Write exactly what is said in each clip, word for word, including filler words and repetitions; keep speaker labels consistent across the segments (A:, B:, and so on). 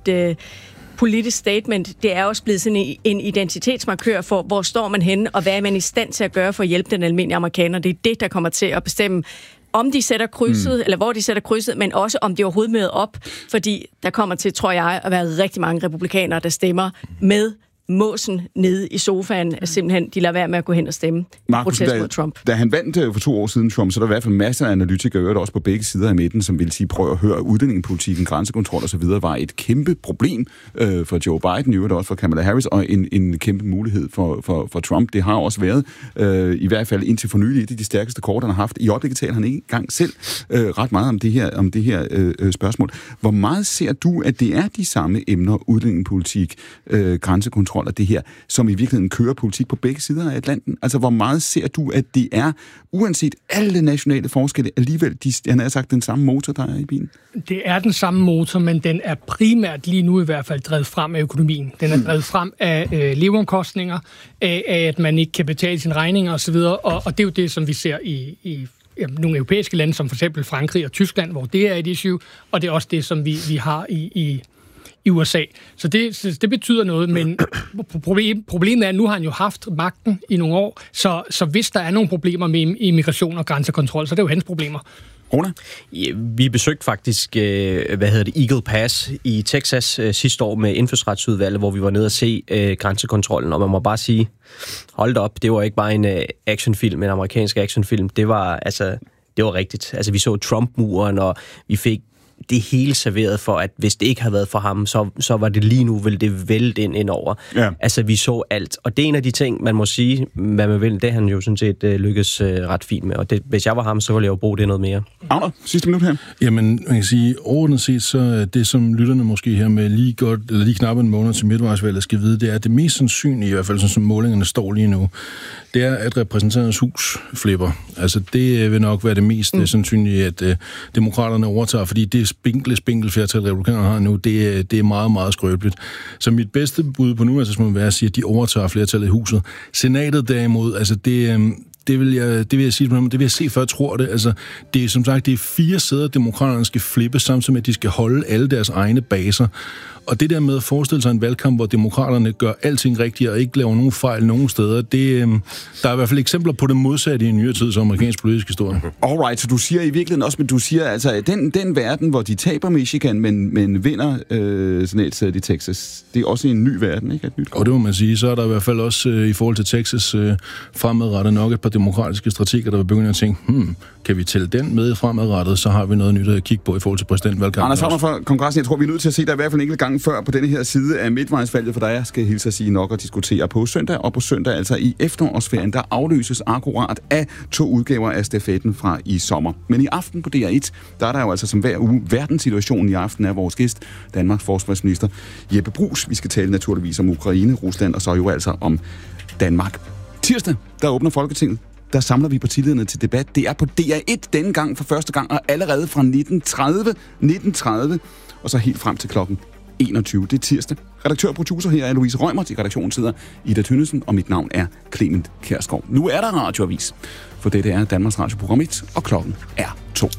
A: et øh, politisk statement. Det er også blevet sådan en, en identitetsmarkør for, hvor står man henne, og hvad er man i stand til at gøre for at hjælpe den almindelige amerikaner. Det er det, der kommer til at bestemme, om de sætter krydset, mm. eller hvor de sætter krydset, men også om de overhovedet møder op, fordi der kommer til, tror jeg, at være rigtig mange republikanere, der stemmer med måsen nede i sofaen, at simpelthen de lader være med at gå hen og stemme.
B: Markus,
A: protest mod Trump.
B: Da han vandt for to år siden Trump, så der var i hvert fald masser af analytikere, også på begge sider af midten, som ville sige, prøv at høre, udlændingepolitikken, grænsekontrol og så videre, var et kæmpe problem øh, for Joe Biden, jo også for Kamala Harris, og en, en kæmpe mulighed for, for, for Trump. Det har også været, øh, i hvert fald indtil for nylig, et af de stærkeste kort, han har haft. I øjeblikket taler han ikke engang selv øh, ret meget om det her, om det her øh, spørgsmål. Hvor meget ser du, at det er de samme emner, udlændingepolitik, øh, grænsekontrol og det her, som i virkeligheden kører politik på begge sider af Atlanten? Altså, hvor meget ser du, at det er, uanset alle nationale forskelle, alligevel, de, han har sagt, den samme motor, der er i bilen?
C: Det er den samme motor, men den er primært lige nu i hvert fald drevet frem af økonomien. Den er drevet frem af øh, leveomkostninger, af, af at man ikke kan betale sine regninger osv., og, og det er jo det, som vi ser i, i ja, nogle europæiske lande, som for eksempel Frankrig og Tyskland, hvor det er et issue, og det er også det, som vi, vi har i, i i U S A. Så det, så det betyder noget, men problem, problemet er, at nu har han jo haft magten i nogle år, så, så hvis der er nogle problemer med immigration og grænsekontrol, så er det jo hans problemer.
B: Rona?
D: Ja, vi besøgte faktisk, øh, hvad hedder det, Eagle Pass i Texas øh, sidste år med indfødsretsudvalget, hvor vi var nede og se øh, grænsekontrollen, og man må bare sige, hold da op, det var ikke bare en øh, actionfilm, en amerikansk actionfilm, det var, altså, det var rigtigt. Altså, vi så Trump-muren, og vi fik det hele serveret for, at hvis det ikke havde været for ham, så, så var det lige nu, ville det vælte ind, ind over. Ja. Altså, vi så alt. Og det er en af de ting, man må sige, hvad man vil, det han jo sådan set uh, lykkes uh, ret fint med. Og det, hvis jeg var ham, så ville jeg jo bruge det noget mere.
B: Agner, sidste minut her.
E: Jamen, man kan sige, overordnet set, så det som lytterne måske her med lige godt, eller lige knap en måned til midtvejsvalget skal vide, det er, at det mest sandsynlige, i hvert fald sådan som målingerne står lige nu, det er, at repræsentanternes hus flipper. Altså, det vil nok være det mest mm. sandsynlige, at uh, demokraterne overtager, fordi det spinkle, spinkle flertal, republikanerne har nu, det, det er meget, meget skrøbeligt. Så mit bedste bud på nu, altså, må være at sige, at de overtager flertallet i huset. Senatet derimod, altså det... Det vil, jeg, det vil jeg sige, det vil jeg se, før jeg tror det. Altså, det er som sagt, det er fire sæder, demokraterne skal flippe, samtidig med, at de skal holde alle deres egne baser. Og det der med at forestille sig en valgkamp, hvor demokraterne gør alting rigtigt og ikke laver nogen fejl nogen steder, det, der er i hvert fald eksempler på det modsatte i nyere tid som amerikansk politisk historie.
B: Alright, så du siger i virkeligheden også, men du siger altså, at den, den verden, hvor de taber Michigan, men, men vinder øh, senatssædet i Texas, det er også en ny verden, ikke? Et nyt
E: og det må man sige. Så er der i hvert fald også øh, i forhold til Texas øh, fremadrettet nok et par demokratiske strateger, der vil begynde at tænke, hmm, kan vi tælle den med fremadrettet, så har vi noget nyt at kigge på i forhold til præsidentvalgkampen.
B: Anders Havner fra Kongressen, jeg tror, vi er nødt til at se dig i hvert fald en enkelt gang før på denne her side af midtvejsvalget, for der skal jeg hilse at sige nok at diskutere på søndag, og på søndag, altså i efterårsferien, der afløses akkurat af to udgaver af stafetten fra i sommer. Men i aften på D R et, der er der jo altså som hver uge verdenssituationen i aften af vores gæst, Danmarks forsvarsminister Jeppe Bruus. Vi skal tale naturligvis om Ukraine, Rusland og så jo altså om Danmark. Tirsdag, der åbner Folketinget. Der samler vi partilederne til debat. Det er på D R et denne gang for første gang, og allerede fra nitten tredive, nitten tredive, og så helt frem til klokken enogtyve. Det er tirsdag. Redaktør og producer her er Louise Rømer. Til redaktionen sidder Ida Tønnesen, og mit navn er Clement Kjærsgaard. Nu er der radioavis, for dette er Danmarks Radioprogram et, og klokken er to.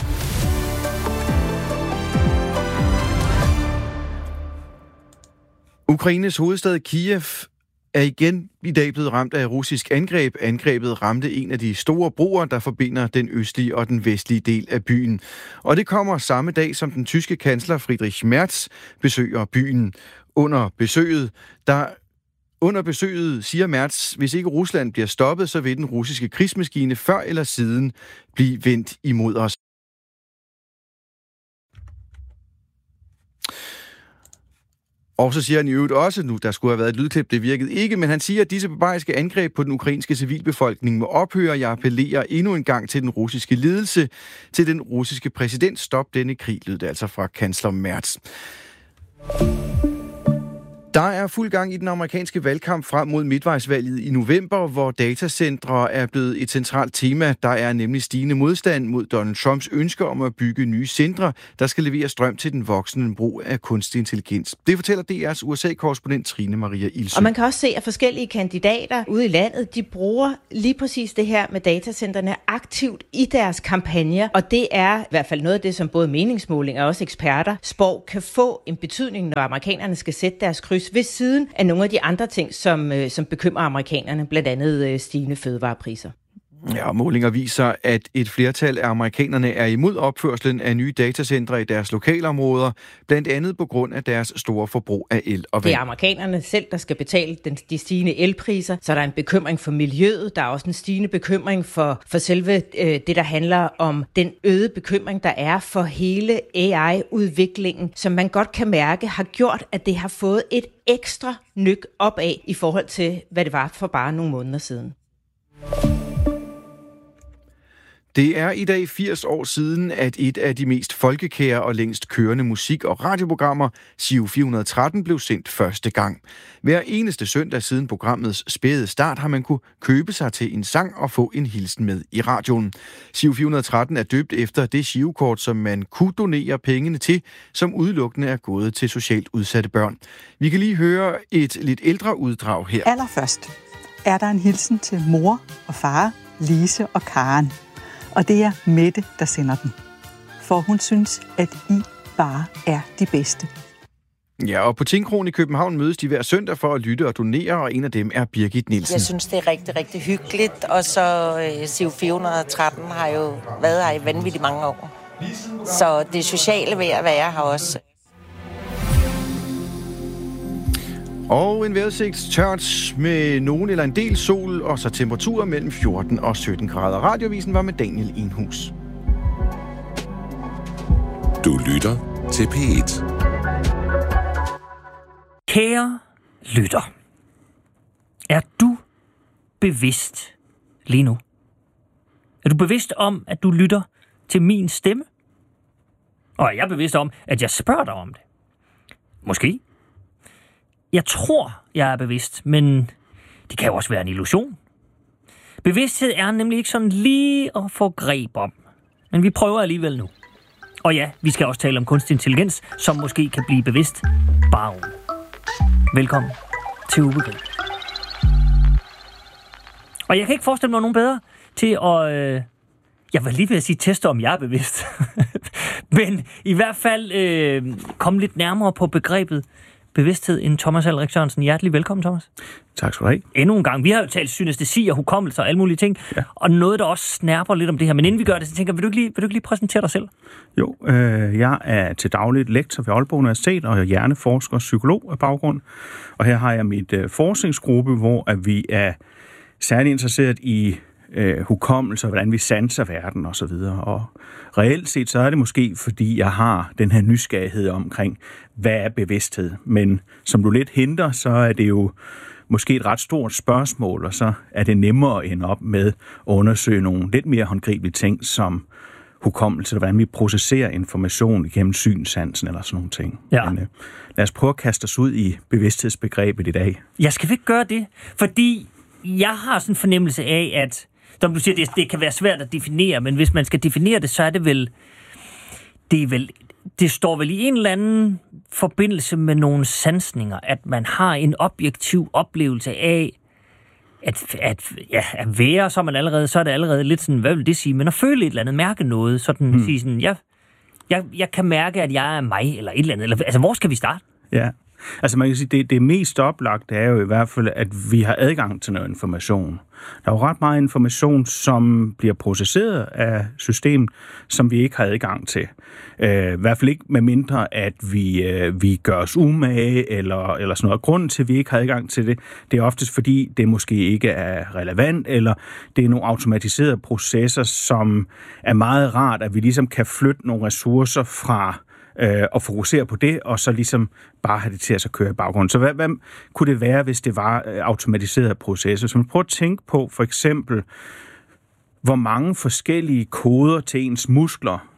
F: Ukraines hovedstad Kiev er igen i dag blevet ramt af russisk angreb. Angrebet ramte en af de store broer, der forbinder den østlige og den vestlige del af byen. Og det kommer samme dag, som den tyske kansler Friedrich Merz besøger byen. Under besøget, der Under besøget siger Merz, hvis ikke Rusland bliver stoppet, så vil den russiske krigsmaskine før eller siden blive vendt imod os. Og så siger han i øvrigt også, nu der skulle have været et lydklip, det virkede ikke, men han siger, at disse barbariske angreb på den ukrainske civilbefolkning må ophøre. Jeg appellerer endnu en gang til den russiske ledelse, til den russiske præsident. Stop denne krig, lød det altså fra kansler Merz. Der er fuld gang i den amerikanske valgkamp frem mod midtvejsvalget i november, hvor datacentre er blevet et centralt tema. Der er nemlig stigende modstand mod Donald Trumps ønsker om at bygge nye centre, der skal levere strøm til den voksende brug af kunstig intelligens. Det fortæller D R's U S A-korrespondent Trine Maria Ilsø.
G: Og man kan også se, at forskellige kandidater ude i landet, de bruger lige præcis det her med datacentrene aktivt i deres kampagner. Og det er i hvert fald noget af det, som både meningsmålinger og også eksperter spår kan få en betydning, når amerikanerne skal sætte deres kryds ved siden af nogle af de andre ting, som, øh, som bekymrer amerikanerne, blandt andet øh, stigende fødevarepriser.
F: Ja, målinger viser, at et flertal af amerikanerne er imod opførslen af nye datacentre i deres lokalområder, blandt andet på grund af deres store forbrug af el og vand.
G: Det er amerikanerne selv, der skal betale den, de stigende elpriser, så der er en bekymring for miljøet, der er også en stigende bekymring for, for selve øh, det, der handler om den øgede bekymring, der er for hele A I-udviklingen, som man godt kan mærke har gjort, at det har fået et ekstra nyk opad i forhold til, hvad det var for bare nogle måneder siden.
F: Det er i dag firs år siden, at et af de mest folkekære og længst kørende musik- og radioprogrammer, Giro fire hundrede og tretten, blev sendt første gang. Hver eneste søndag siden programmets spæde start har man kunne købe sig til en sang og få en hilsen med i radioen. Giro fire hundrede og tretten er døbt efter det girokort, som man kunne donere pengene til, som udelukkende er gået til socialt udsatte børn. Vi kan lige høre et lidt ældre uddrag her.
H: Allerførst er der en hilsen til mor og far, Lise og Karen. Og det er Mette, der sender den. For hun synes, at I bare er de bedste.
F: Ja, og på Tingkronen i København mødes de hver søndag for at lytte og donere, og en af dem er Birgit Nielsen.
I: Jeg synes, det er rigtig, rigtig hyggeligt, og så øh, Giro fire hundrede og tretten har jo været her i vanvittigt mange år. Så det sociale ved at være her også.
F: Og en vejrudsigt tørt med nogen eller en del sol, og så temperaturer mellem fjorten og sytten grader. Radiovisen var med Daniel Enhus.
J: Du lytter til P et.
K: Kære lytter, er du bevidst lige nu? Er du bevidst om, at du lytter til min stemme? Og er jeg bevidst om, at jeg spørger dig om det? Måske. Jeg tror, jeg er bevidst, men det kan jo også være en illusion. Bevidsthed er nemlig ikke sådan lige at få greb om. Men vi prøver alligevel nu. Og ja, vi skal også tale om kunstig intelligens, som måske kan blive bevidst. Bare roligt. Velkommen til Ubegribeligt. Og jeg kan ikke forestille mig nogen bedre til at... Øh, jeg var lige ved at sige teste, om jeg er bevidst. Men i hvert fald øh, komme lidt nærmere på begrebet bevidsthed end Thomas Alrik Sørensen. Hjertelig velkommen, Thomas.
E: Tak skal du have.
K: Endnu en gang. Vi har jo talt synestesi og hukommelse og alle mulige ting, ja. Og noget, der også snærper lidt om det her. Men inden vi gør det, så tænker jeg, vil du ikke lige, vil du ikke lige præsentere dig selv?
L: Jo, øh, jeg er til dagligt lektor ved Aalborg Universitet, og jeg er hjerneforsker og psykolog af baggrund. Og her har jeg mit øh, forskningsgruppe, hvor at vi er særligt interesseret i øh, hukommelse og hvordan vi sanser verden og så videre. Og reelt set, så er det måske, fordi jeg har den her nysgerrighed omkring, hvad er bevidsthed? Men som du lidt henter, så er det jo måske et ret stort spørgsmål, og så er det nemmere at ende op med at undersøge nogle lidt mere håndgribelige ting, som hukommelse, og hvordan vi processerer information igennem synsansen eller sådan nogle ting.
K: Ja.
L: Men, øh, lad os prøve at kaste os ud i bevidsthedsbegrebet i dag.
K: Jeg skal ikke gøre det, fordi jeg har sådan en fornemmelse af, at som du siger, det, det kan være svært at definere, men hvis man skal definere det, så er det vel, det er vel, det står vel i en eller anden forbindelse med nogle sansninger, at man har en objektiv oplevelse af, at, at, ja, at være, så er man allerede, så er det allerede lidt sådan, hvad vil det sige, men at føle et eller andet, mærke noget, sådan hmm. sige sådan, jeg, jeg, jeg kan mærke, at jeg er mig, eller et eller andet, eller, altså hvor skal vi starte?
L: Ja. Altså man kan sige, det, det mest oplagte er jo i hvert fald, at vi har adgang til noget information. Der er jo ret meget information, som bliver processeret af systemet, som vi ikke har adgang til. Uh, I hvert fald ikke med mindre, at vi, uh, vi gør os umage, eller, eller sådan noget. Grunden til, at vi ikke har adgang til det, det er oftest fordi, det måske ikke er relevant, eller det er nogle automatiserede processer, som er meget rart, at vi ligesom kan flytte nogle ressourcer fra og fokusere på det, og så ligesom bare have det til at så køre i baggrunden. Så hvad, hvad kunne det være, hvis det var automatiserede processer? Så man prøver at tænke på, for eksempel, hvor mange forskellige koder til ens muskler,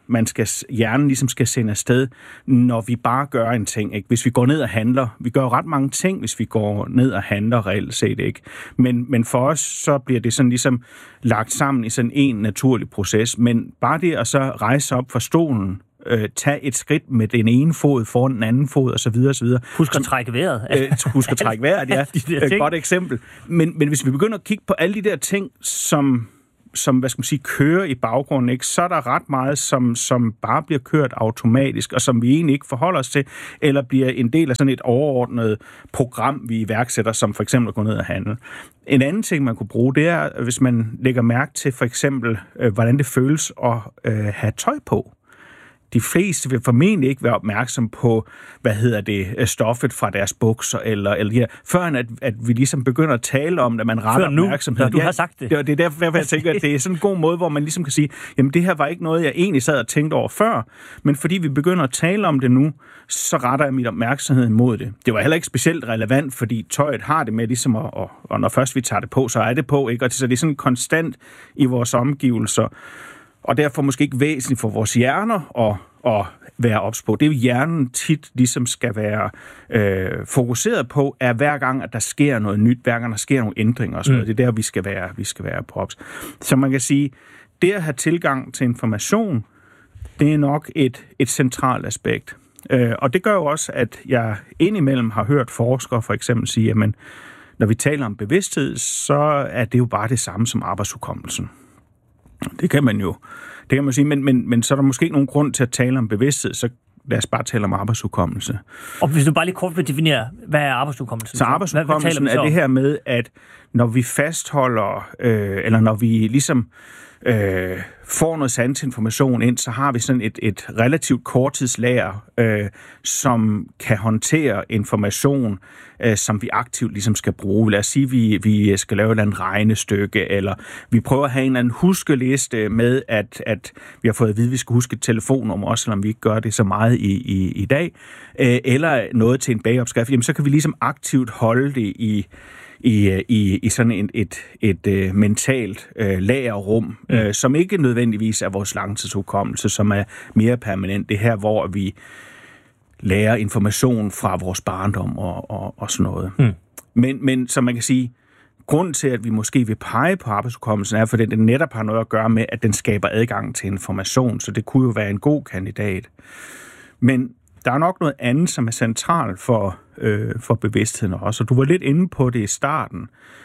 L: man skal, hjernen ligesom skal sende afsted, når vi bare gør en ting. Ikke? Hvis vi går ned og handler, vi gør jo ret mange ting, hvis vi går ned og handler reelt set, ikke? Men, men for os, så bliver det sådan ligesom lagt sammen i sådan en naturlig proces. Men bare det at så rejse op fra stolen, Øh, tage et skridt med den ene fod foran den anden fod, og så videre, og så videre.
K: Husk at trække vejret.
L: Øh, husk at trække vejret, ja. Et godt eksempel. Men, men hvis vi begynder at kigge på alle de der ting, som, som hvad skal man sige, kører i baggrunden, ikke, så er der ret meget, som, som bare bliver kørt automatisk, og som vi egentlig ikke forholder os til, eller bliver en del af sådan et overordnet program, vi iværksætter, som for eksempel at gå ned og handle. En anden ting, man kunne bruge, det er, hvis man lægger mærke til for eksempel, øh, hvordan det føles at øh, have tøj på. De fleste vil formentlig ikke være opmærksom på, hvad hedder det, stoffet fra deres bukser, eller, eller de her, før at, at vi ligesom begynder at tale om, at man retter opmærksomhed.
K: Før nu, du har sagt det.
L: Det, det er derfor, jeg tænker, at det er sådan en god måde, hvor man ligesom kan sige, jamen det her var ikke noget, jeg egentlig sad og tænkte over før, men fordi vi begynder at tale om det nu, så retter jeg mit opmærksomhed imod det. Det var heller ikke specielt relevant, fordi tøjet har det med ligesom, at, og, og når først vi tager det på, så er det på, ikke? Og så det er sådan konstant i vores omgivelser, og derfor måske ikke væsentligt for vores hjerner at, at være ops på. Det hjernen tit ligesom skal være øh, fokuseret på, er hver gang, at der sker noget nyt, hver gang der sker nogle ændringer og sådan noget. Mm. Det er der, vi skal være, vi skal være på ops. Så man kan sige, det at have tilgang til information, det er nok et, et centralt aspekt. Øh, og det gør jo også, at jeg indimellem har hørt forskere for eksempel sige, at når vi taler om bevidsthed, så er det jo bare det samme som arbejdshukommelsen. Det kan man jo, det kan man sige, men, men, men så er der måske ikke nogen grund til at tale om bevidsthed, så lad os bare tale om arbejdshukommelse.
K: Og hvis du bare lige kort vil definere, hvad er arbejdshukommelsen?
L: Så arbejdshukommelsen er det her med, at når vi fastholder, øh, eller når vi ligesom øh, får noget sandsinformation ind, så har vi sådan et, et relativt korttidslager, øh, som kan håndtere information, øh, som vi aktivt ligesom skal bruge. Lad os sige, at vi, vi skal lave et eller andet regnestykke, eller vi prøver at have en eller anden huskeliste med, at, at vi har fået at vide, at vi skal huske et telefonnummer, også selvom vi ikke gør det så meget i, i, i dag, øh, eller noget til en bagopskrift, jamen så kan vi ligesom aktivt holde det i I, i, i sådan et, et, et, et mentalt uh, lagerrum, mm. uh, som ikke nødvendigvis er vores langtidshukommelse, som er mere permanent. Det her, hvor vi lærer information fra vores barndom og, og, og sådan noget. Mm. Men, men som man kan sige, grunden til, at vi måske vil pege på arbejdshukommelsen, er, fordi den netop har noget at gøre med, at den skaber adgang til information, så det kunne jo være en god kandidat. Men der er nok noget andet, som er centralt for, øh, for bevidstheden også, og du var lidt inde på det i starten.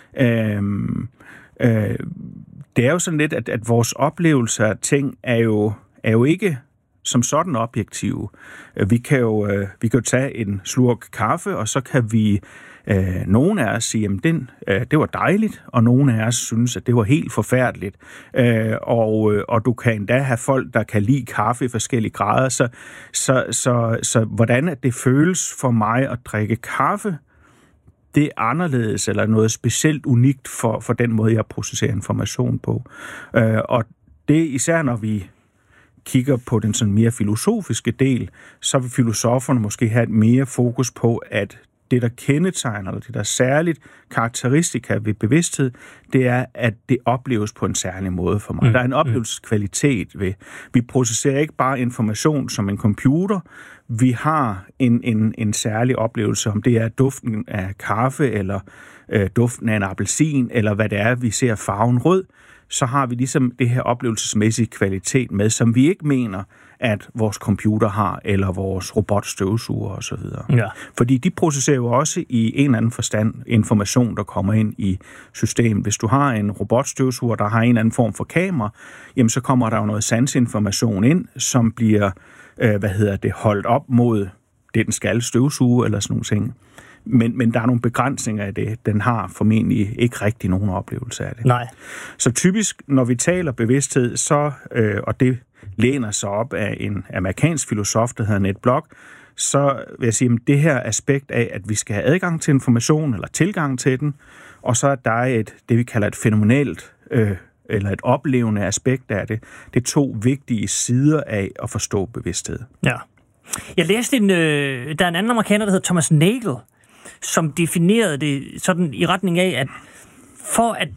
L: Øhm, øh, det er jo sådan lidt, at, at vores oplevelser af ting er jo, er jo ikke som sådan objektive. Vi kan jo, øh, vi kan jo tage en slurk kaffe, og så kan vi, øh, nogle af os sige, at den, øh, det var dejligt, og nogle af os synes, at det var helt forfærdeligt. Øh, og, øh, og du kan endda have folk, der kan lide kaffe i forskellige grader, så, så, så, så hvordan at det føles for mig at drikke kaffe, det er anderledes, eller noget specielt unikt for, for den måde, jeg processerer information på. Øh, og det er især, når vi kigger på den sådan mere filosofiske del, så vil filosoferne måske have et mere fokus på, at det, der kendetegner, eller det, der er særligt karakteristika ved bevidsthed, det er, at det opleves på en særlig måde for mig. Mm. Der er en oplevelseskvalitet ved. Vi processerer ikke bare information som en computer. Vi har en, en, en særlig oplevelse, om det er duften af kaffe, eller øh, duften af en appelsin, eller hvad det er, vi ser farven rød, så har vi ligesom det her oplevelsesmæssige kvalitet med, som vi ikke mener, at vores computer har, eller vores robotstøvsuger osv. Ja. Fordi de processerer jo også i en eller anden forstand information, der kommer ind i systemet. Hvis du har en robotstøvsuger, der har en eller anden form for kamera, jamen så kommer der jo noget sansinformation ind, som bliver, øh, hvad hedder det, holdt op mod det, den skal støvsuge, eller sådan nogle ting. Men, men der er nogle begrænsninger af det. Den har formentlig ikke rigtig nogen oplevelse af det.
K: Nej.
L: Så typisk, når vi taler bevidsthed, så, øh, og det læner sig op af en amerikansk filosof, der hedder Ned Block, så vil jeg sige, at det her aspekt af, at vi skal have adgang til information, eller tilgang til den, og så er der et, det vi kalder et fænomenalt, øh, eller et oplevende aspekt af det. Det er to vigtige sider af at forstå bevidsthed.
K: Ja. Jeg læste en, øh, der er en anden amerikaner, der hedder Thomas Nagel, som definerede det sådan i retning af, at for at,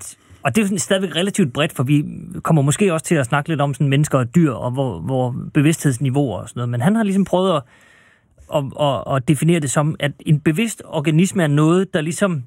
K: og det er jo stadigvæk relativt bredt, for vi kommer måske også til at snakke lidt om sådan mennesker og dyr, og hvor, hvor bevidsthedsniveauer og sådan noget. Men han har ligesom prøvet at, at, at, at definere det som, at en bevidst organisme er noget, der ligesom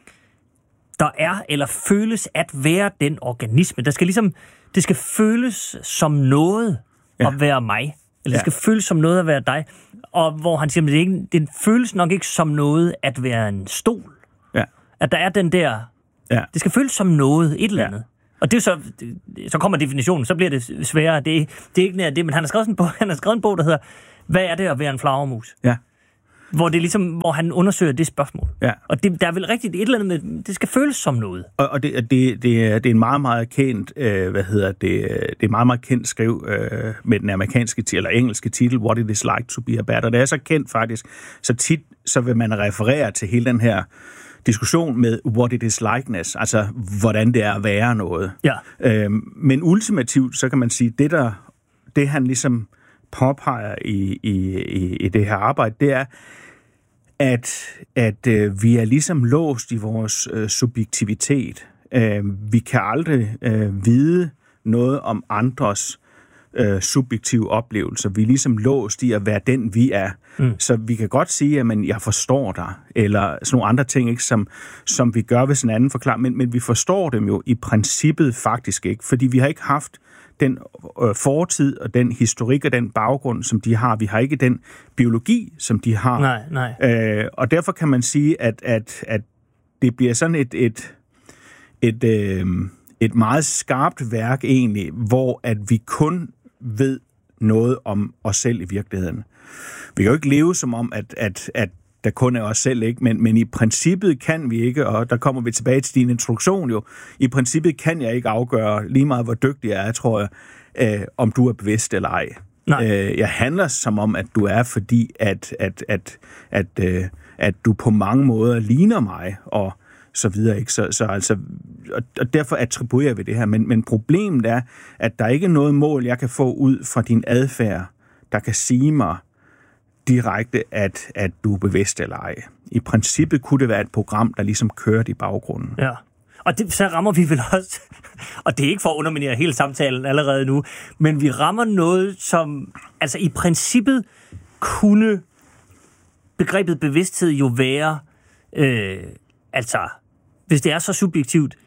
K: der er eller føles at være den organisme. Der skal ligesom, det skal føles som noget ja. At være mig. Eller det skal ja. Føles som noget at være dig. Og hvor han siger, at det, ikke, det føles nok ikke som noget at være en stol.
L: Ja.
K: At der er den der... Ja. Det skal føles som noget, et eller andet. Ja. Og det er så, så kommer definitionen, så bliver det sværere. Det, det er ikke nær det, men han har skrevet en bog, han har skrevet en bog, der hedder, hvad er det at være en flagermus?
L: Ja.
K: Hvor det er ligesom, hvor han undersøger det spørgsmål.
L: Ja.
K: Og det, der er vel rigtigt et eller andet med, det skal føles som noget.
L: Og, og det, det, det, er, det er en meget, meget kendt, øh, hvad hedder det, det er meget, meget kendt skriv øh, med den amerikanske, eller engelske titel, What It Is Like to Be a Bat. Og det er så kendt faktisk, så tit, så vil man referere til hele den her diskussion med what it is likeness, altså hvordan det er at være noget.
K: Ja.
L: Øhm, men ultimativt, så kan man sige, det der, det han ligesom påpeger i, i, i det her arbejde, det er, at, at øh, vi er ligesom låst i vores øh, subjektivitet. Øh, vi kan aldrig øh, vide noget om andres øh, subjektive oplevelser. Vi er ligesom låst i at være den, vi er. Mm. Så vi kan godt sige, at jeg forstår dig, eller sådan nogle andre ting, ikke, som, som vi gør, hvis en anden forklarer, men, men vi forstår dem jo i princippet faktisk ikke, fordi vi har ikke haft den øh, fortid og den historik og den baggrund, som de har. Vi har ikke den biologi, som de har.
K: Nej, nej.
L: Øh, og derfor kan man sige, at, at, at det bliver sådan et, et, et, øh, et meget skarpt værk egentlig, hvor at vi kun ved noget om os selv i virkeligheden. Vi kan jo ikke leve som om, at, at, at der kun er os selv, ikke? Men, men i princippet kan vi ikke, og der kommer vi tilbage til din introduktion jo, i princippet kan jeg ikke afgøre lige meget, hvor dygtig jeg er, tror jeg, øh, om du er bevidst eller ej. Øh, jeg handler som om, at du er, fordi at, at, at, at, øh, at du på mange måder ligner mig, og så videre, ikke? Så, så altså, og derfor attribuerer vi det her. Men, men problemet er, at der ikke er noget mål, jeg kan få ud fra din adfærd, der kan sige mig direkte, at, at du er bevidst eller ej. I princippet kunne det være et program, der ligesom kørte i baggrunden.
K: Ja, og det, så rammer vi vel også, og det er ikke for at underminere hele samtalen allerede nu, men vi rammer noget, som altså i princippet kunne begrebet bevidsthed jo være, øh, altså hvis det er så subjektivt,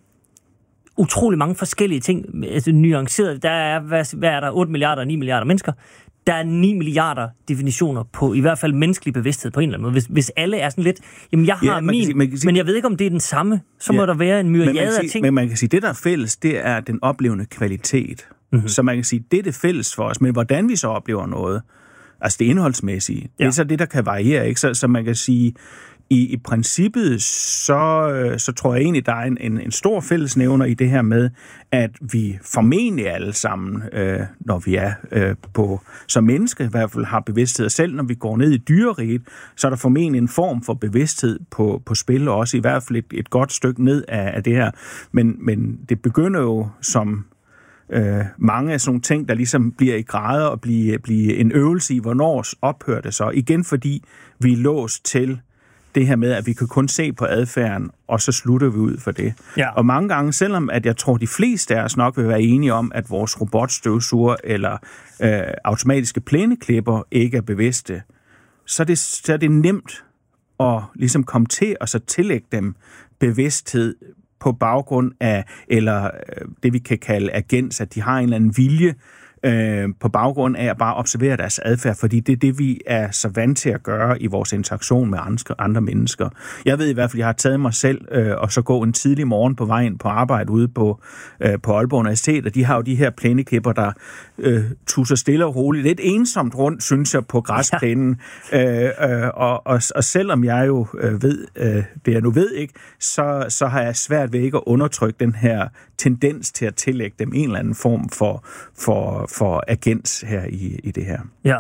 K: utrolig mange forskellige ting, altså nuanceret. Der er, hvad, hvad er der, otte milliarder, ni milliarder mennesker. Der er ni milliarder definitioner på, i hvert fald menneskelig bevidsthed på en eller anden måde. Hvis, hvis alle er sådan lidt, jamen jeg har ja, min, sige, sige, men jeg ved ikke, om det er den samme, så ja, må der være en myriade af ting.
L: Men man kan sige, det der er fælles, det er den oplevende kvalitet. Mm-hmm. Så man kan sige, det er det fælles for os, men hvordan vi så oplever noget, altså det indholdsmæssige, ja. Det er så det, der kan variere, ikke? Så, så man kan sige, I, i princippet, så, så tror jeg egentlig, der er en, en, en stor fællesnævner i det her med, at vi formentlig alle sammen, øh, når vi er øh, på, som mennesker i hvert fald har bevidsthed, og selv når vi går ned i dyreriget, så er der formentlig en form for bevidsthed på, på spil, og også i hvert fald et, et godt stykke ned af, af det her. Men, men det begynder jo som øh, mange af sådan nogle ting, der ligesom bliver i grader og bliver, bliver en øvelse i, hvornår ophører det så. Igen fordi vi er låst til det her med, at vi kan kun se på adfærden, og så slutter vi ud for det.
K: Ja.
L: Og mange gange, selvom at jeg tror, de fleste af os nok vil være enige om, at vores robotstøvsuger eller øh, automatiske plæneklipper ikke er bevidste, så er det, så er det nemt at ligesom komme til og så tillægge dem bevidsthed på baggrund af, eller øh, det vi kan kalde agens, at de har en eller anden vilje, Øh, på baggrund af at bare observere deres adfærd, fordi det er det, vi er så vant til at gøre i vores interaktion med andre, andre mennesker. Jeg ved i hvert fald, jeg har taget mig selv øh, og så gå en tidlig morgen på vejen på arbejde ude på, øh, på Aalborg Universitet, og de har jo de her plæneklipper, der øh, tusser stille og roligt. Lidt ensomt rundt, synes jeg, på græsplænen. Ja. Øh, øh, og, og, og selvom jeg jo øh, ved, øh, det jeg nu ved ikke, så, så har jeg svært ved ikke at undertrykke den her tendens til at tillægge dem en eller anden form for, for, for agens her i, i det her.
K: Ja.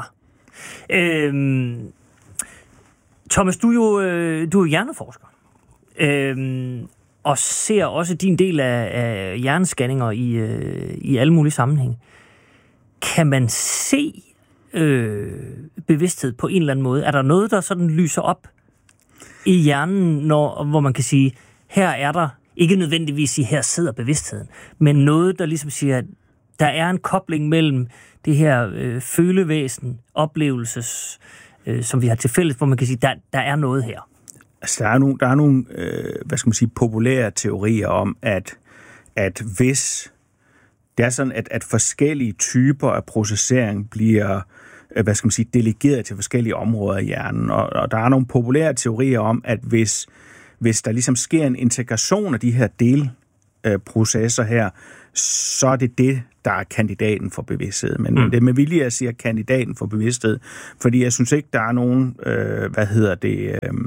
K: Øhm, Thomas, du er jo, øh, du er hjerneforsker, øhm, og ser også din del af, af hjernescanninger i, øh, i alle mulige sammenhænge. Kan man se øh, bevidsthed på en eller anden måde? Er der noget, der sådan lyser op i hjernen, når, hvor man kan sige, her er der ikke nødvendigvis sige, her sidder bevidstheden, men noget, der ligesom siger, at der er en kobling mellem det her øh, følevæsen, oplevelses, øh, som vi har til fælles, hvor man kan sige, der, der er noget her.
L: Altså, der er nogle, der er nogle øh, hvad skal man sige, populære teorier om, at, at hvis det er sådan, at, at forskellige typer af processering bliver øh, hvad skal man sige, delegeret til forskellige områder af hjernen, og, og der er nogle populære teorier om, at hvis, hvis der ligesom sker en integration af de her delprocesser øh, her, så er det det, der er kandidaten for bevidsthed. Men mm. det er med vilje, jeg siger kandidaten for bevidsthed, fordi jeg synes ikke, der er nogen, øh, hvad hedder det, øh,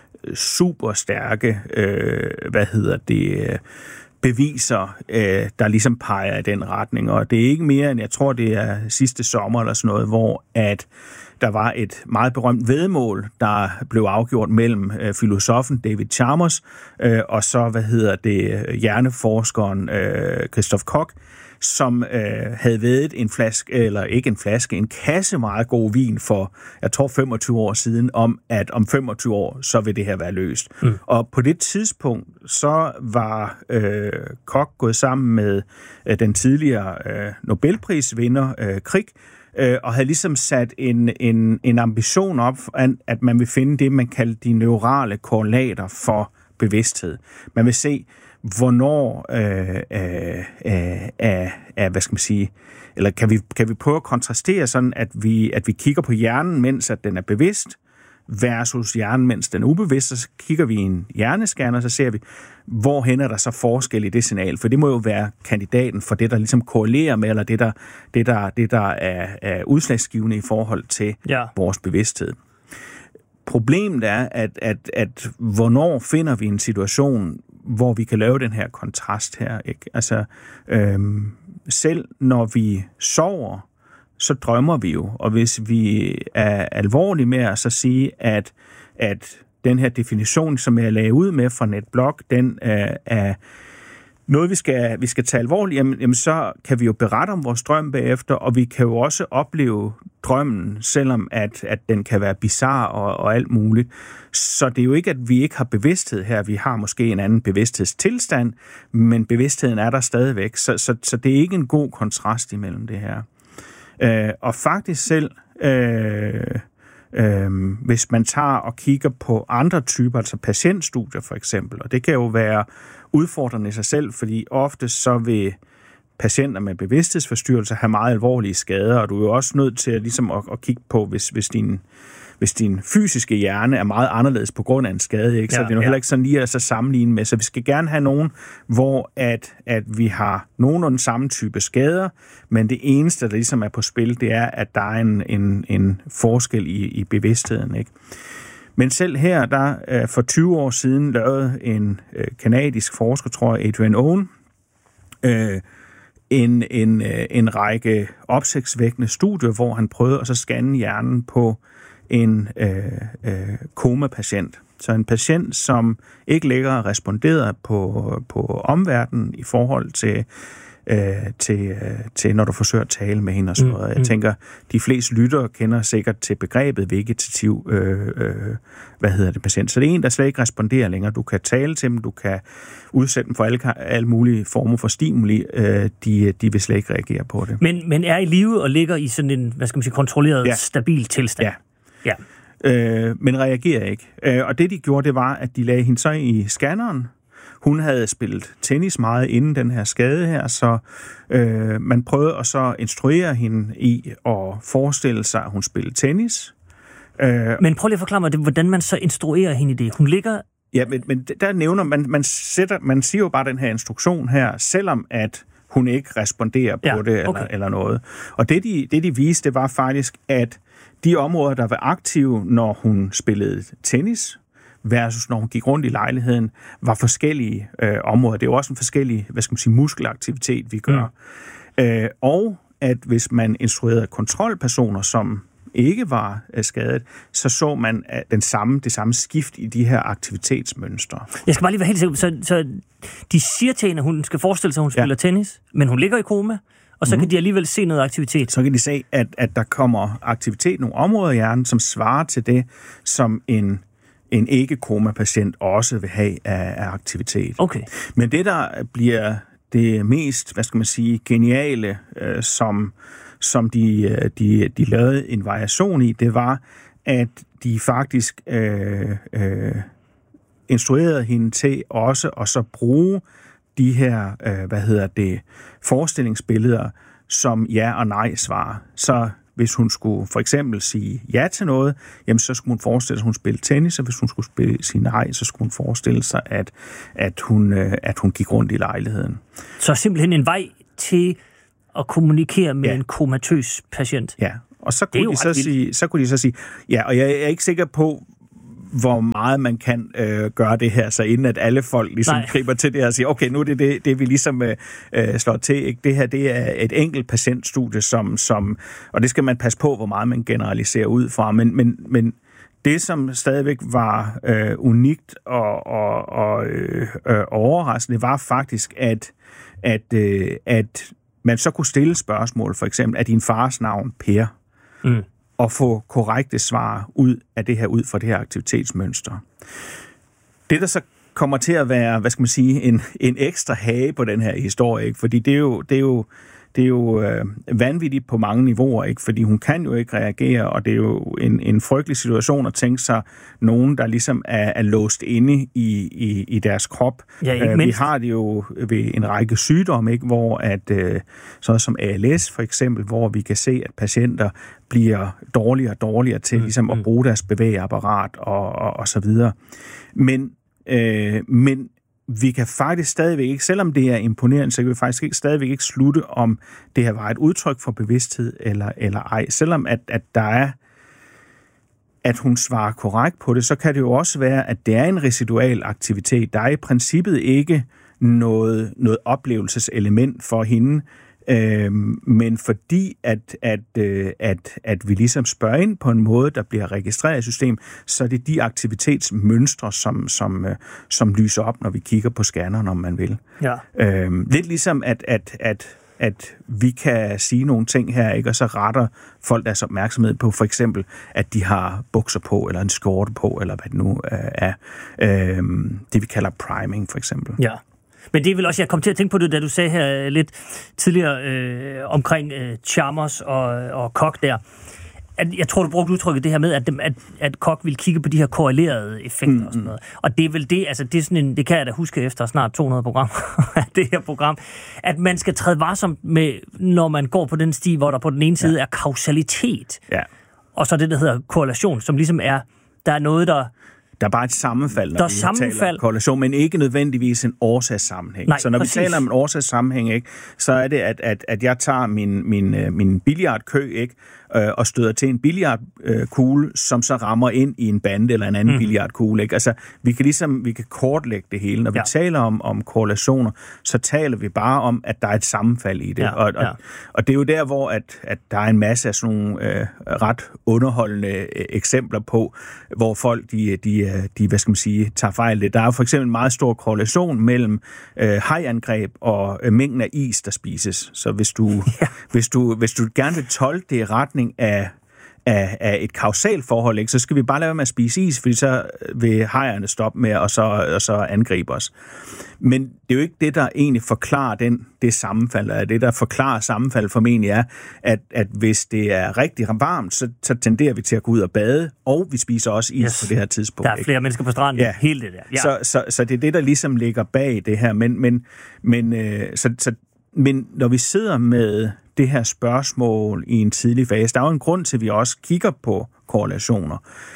L: super stærke, øh, hvad hedder det, øh, beviser, øh, der ligesom peger i den retning. Og det er ikke mere end, jeg tror, det er sidste sommer eller sådan noget, hvor at der var et meget berømt væddemål, der blev afgjort mellem øh, filosofen David Chalmers øh, og så, hvad hedder det, hjerneforskeren øh, Christoph Koch, som øh, havde væddet en flaske, eller ikke en flaske, en kasse meget god vin for, jeg tror, femogtyve år siden, om at om femogtyve år, så vil det her være løst. Mm. Og på det tidspunkt, så var øh, Koch gået sammen med øh, den tidligere øh, Nobelprisvinder øh, Krieg, øh, og havde ligesom sat en, en, en ambition op, at man vil finde det, man kalder de neurale korrelater for bevidsthed. Man vil se, hvornår øh, øh, øh, øh, hvad skal man sige, eller kan vi, kan vi prøve at kontrastere sådan, at vi, at vi kigger på hjernen, mens at den er bevidst, versus hjernen, mens den er ubevidst, så kigger vi i en hjernescanner, så ser vi, hvorhen er der så forskel i det signal, for det må jo være kandidaten for det, der ligesom korrelerer med, eller det, der, det, der, det, der er, er udslagsgivende i forhold til ja. vores bevidsthed. Problemet er, at, at, at hvornår finder vi en situation, hvor vi kan lave den her kontrast her, ikke? Altså, øhm, selv når vi sover, så drømmer vi jo, og hvis vi er alvorlige med at så sige, at, at den her definition, som jeg lagde ud med fra NetBlog, den øh, er noget, vi skal, vi skal tage alvorligt, jamen, jamen så kan vi jo berette om vores drøm bagefter, og vi kan jo også opleve drømmen, selvom at, at den kan være bizarre og, og alt muligt. Så det er jo ikke, at vi ikke har bevidsthed her. Vi har måske en anden bevidsthedstilstand, men bevidstheden er der stadigvæk. Så, så, så det er ikke en god kontrast imellem det her. Øh, og faktisk selv, øh, øh, hvis man tager og kigger på andre typer, altså patientstudier for eksempel, og det kan jo være udfordrende i sig selv, fordi ofte så vil patienter med bevidsthedsforstyrrelser have meget alvorlige skader, og du er jo også nødt til at, ligesom at, at kigge på, hvis, hvis, din, hvis din fysiske hjerne er meget anderledes på grund af en skade, ikke? Så ja, det er jo ja. heller ikke sådan lige at så sammenligne med. Så vi skal gerne have nogen, hvor at, at vi har nogenlunde samme type skader, men det eneste, der ligesom er på spil, det er, at der er en, en, en forskel i, i bevidstheden, ikke? Men selv her, der øh, for tyve år siden lavede en øh, kanadisk forsker, tror jeg, Adrian Owen, øh, en, en, øh, en række opsigtsvækkende studier, hvor han prøvede at så scanne hjernen på en øh, øh, koma-patient. Så en patient, som ikke længere responderede på, på omverdenen i forhold til Øh, til, øh, til, når du forsøger at tale med hende og sådan noget. Jeg tænker, de fleste lyttere kender sikkert til begrebet vegetativ, øh, øh, hvad hedder det, patient. Så det er en, der slet ikke responderer længere. Du kan tale til dem, du kan udsætte dem for alle, alle mulige former for stimuli. Øh, de, de vil slet ikke reagere på det.
K: Men, men er i live og ligger i sådan en, hvad skal man sige, kontrolleret, ja. stabil tilstand?
L: Ja. ja. Øh, men reagerer ikke. Øh, og det, de gjorde, det var, at de lagde hende så i scanneren. Hun havde spillet tennis meget inden den her skade her, så øh, man prøvede at så instruere hende i at forestille sig, at hun spillede tennis.
K: Øh, men prøv lige at forklare mig, hvordan man så instruerer hende i det. Hun ligger...
L: Ja, men, men der nævner man, man, sætter, man siger jo bare den her instruktion her, selvom at hun ikke responderer på ja, det okay. eller, eller noget. Og det de, det, de viste, det var faktisk, at de områder, der var aktive, når hun spillede tennis, versus når hun gik rundt i lejligheden, var forskellige øh, områder. Det er jo også en forskellig, hvad skal man sige, muskelaktivitet, vi gør. Mm. Øh, og at hvis man instruerede kontrolpersoner, som ikke var øh, skadet, så så man øh, den samme, det samme skift i de her aktivitetsmønstre.
K: Jeg skal bare lige være helt sikker. Så, så de siger til hende, at hun skal forestille sig, at hun spiller ja. tennis, men hun ligger i koma, og så mm. kan de alligevel se noget aktivitet.
L: Så kan de se, at, at der kommer aktivitet i nogle områder i hjernen, som svarer til det, som en en ikke-koma-patient også vil have af, af aktivitet.
K: Okay.
L: Men det, der bliver det mest, hvad skal man sige, geniale, øh, som, som de, de, de lavede en variation i, det var, at de faktisk øh, øh, instruerede hende til også at så bruge de her, øh, hvad hedder det, forestillingsbilleder som ja- og nej-svar. Så hvis hun skulle for eksempel sige ja til noget, jamen så skulle hun forestille sig, at hun spillede tennis, og hvis hun skulle spille, sige nej, så skulle hun forestille sig, at, at, hun, øh, at hun gik rundt i lejligheden.
K: Så simpelthen en vej til at kommunikere med
L: ja.
K: en komatøs patient.
L: Ja, og så kunne, de så, sige, så kunne de så sige, ja, og jeg er ikke sikker på, hvor meget man kan øh, gøre det her, så inden at alle folk ligesom Nej. griber til det her og siger, okay, nu er det det, det vi ligesom øh, slår til. Ikke? Det her, det er et enkelt patientstudie, som, som, og det skal man passe på, hvor meget man generaliserer ud fra, men, men, men det, som stadigvæk var øh, unikt og, og, og øh, øh, overraskende, var faktisk, at, at, øh, at man så kunne stille spørgsmål, for eksempel, er din fars navn Per? Mm. Og få korrekte svar ud af det her, ud fra det her aktivitetsmønster. Det, der så kommer til at være, hvad skal man sige, en, en ekstra hage på den her historie, ikke? Fordi det er jo, det er jo, det er jo øh, vanvittigt på mange niveauer, ikke? Fordi hun kan jo ikke reagere, og det er jo en, en frygtelig situation at tænke sig nogen, der ligesom er, er låst inde i, i, i deres krop.
K: Ja,
L: øh, vi har det jo ved en række sygdomme, ikke? Hvor at, øh, sådan som A L S for eksempel, hvor vi kan se, at patienter bliver dårligere og dårligere til mm, ligesom, at bruge deres bevægeapparat og, og, og så videre. Men, øh, men vi kan faktisk stadigvæk ikke, selvom det er imponerende, så kan vi faktisk ikke, stadigvæk ikke slutte, om det her var et udtryk for bevidsthed eller, eller ej. Selvom at, at der er, at hun svarer korrekt på det, så kan det jo også være, at det er en residual aktivitet. Der er i princippet ikke noget, noget oplevelseselement for hende, Øhm, men fordi at, at, øh, at, at vi ligesom spørger ind på en måde, der bliver registreret i systemet, så er det de aktivitetsmønstre, som, som, øh, som lyser op, når vi kigger på scanneren, om man vil.
K: Ja.
L: Øhm, lidt ligesom, at, at, at, at vi kan sige nogle ting her, ikke? Og så retter folk deres opmærksomhed på, for eksempel, at de har bukser på, eller en skjorte på, eller hvad det nu øh, er. Øhm, det vi kalder priming, for eksempel.
K: Ja. Men det er vel også, jeg kom til at tænke på det, da du sagde her lidt tidligere øh, omkring øh, Chalmers og, og Koch der. At, jeg tror, du brugte udtrykket det her med, at, at, at Koch ville kigge på de her korrelerede effekter mm, og sådan noget. Og det er vel det, altså det, er sådan en, det kan jeg da huske efter snart to hundrede programmer af det her program, at man skal træde varsomt med, når man går på den sti, hvor der på den ene side ja. er kausalitet,
L: ja.
K: og så det, der hedder korrelation, som ligesom er, der er noget, der...
L: Der er bare et sammenfald, når
K: der
L: vi
K: sammenfald.
L: taler om korrelation, men ikke nødvendigvis en årsagssammenhæng.
K: Nej,
L: så når
K: præcis.
L: vi taler om en årsagssammenhæng, ikke, så er det, at, at, at jeg tager min, min, min billiardkø, ikke, øh, og støder til en billiardkugle, som så rammer ind i en bande eller en anden mm. billiardkugle. Ikke? Altså, vi kan ligesom vi kan kortlægge det hele. Når vi ja. taler om, om korrelationer, så taler vi bare om, at der er et sammenfald i det.
K: Ja,
L: og, og,
K: ja.
L: og det er jo der, hvor at, at der er en masse af sådan nogle øh, ret underholdende øh, eksempler på, hvor folk, de, de, de, hvad skal man sige, tager fejl. Der er for eksempel en meget stor korrelation mellem øh, hajangreb og øh, mængden af is, der spises. Så hvis du, ja. hvis du, hvis du gerne vil tolke det i retning af, af, af et kausalt forhold, ikke, så skal vi bare lade være med at spise is, fordi så vil hajerne stoppe med og så, og så angribe os. Men det er jo ikke det, der egentlig forklarer den, det sammenfald, eller det, der forklarer sammenfald formentlig er, at, at hvis det er rigtig varmt, så, så tenderer vi til at gå ud og bade, og vi spiser også is yes. på det her tidspunkt.
K: Der er flere ikke? mennesker på stranden, ja. hele det der. Ja.
L: Så, så, så det er det, der ligesom ligger bag det her. Men, men, men, øh, så, så, men når vi sidder med det her spørgsmål i en tidlig fase, der er jo en grund til, at vi også kigger på korrelationer.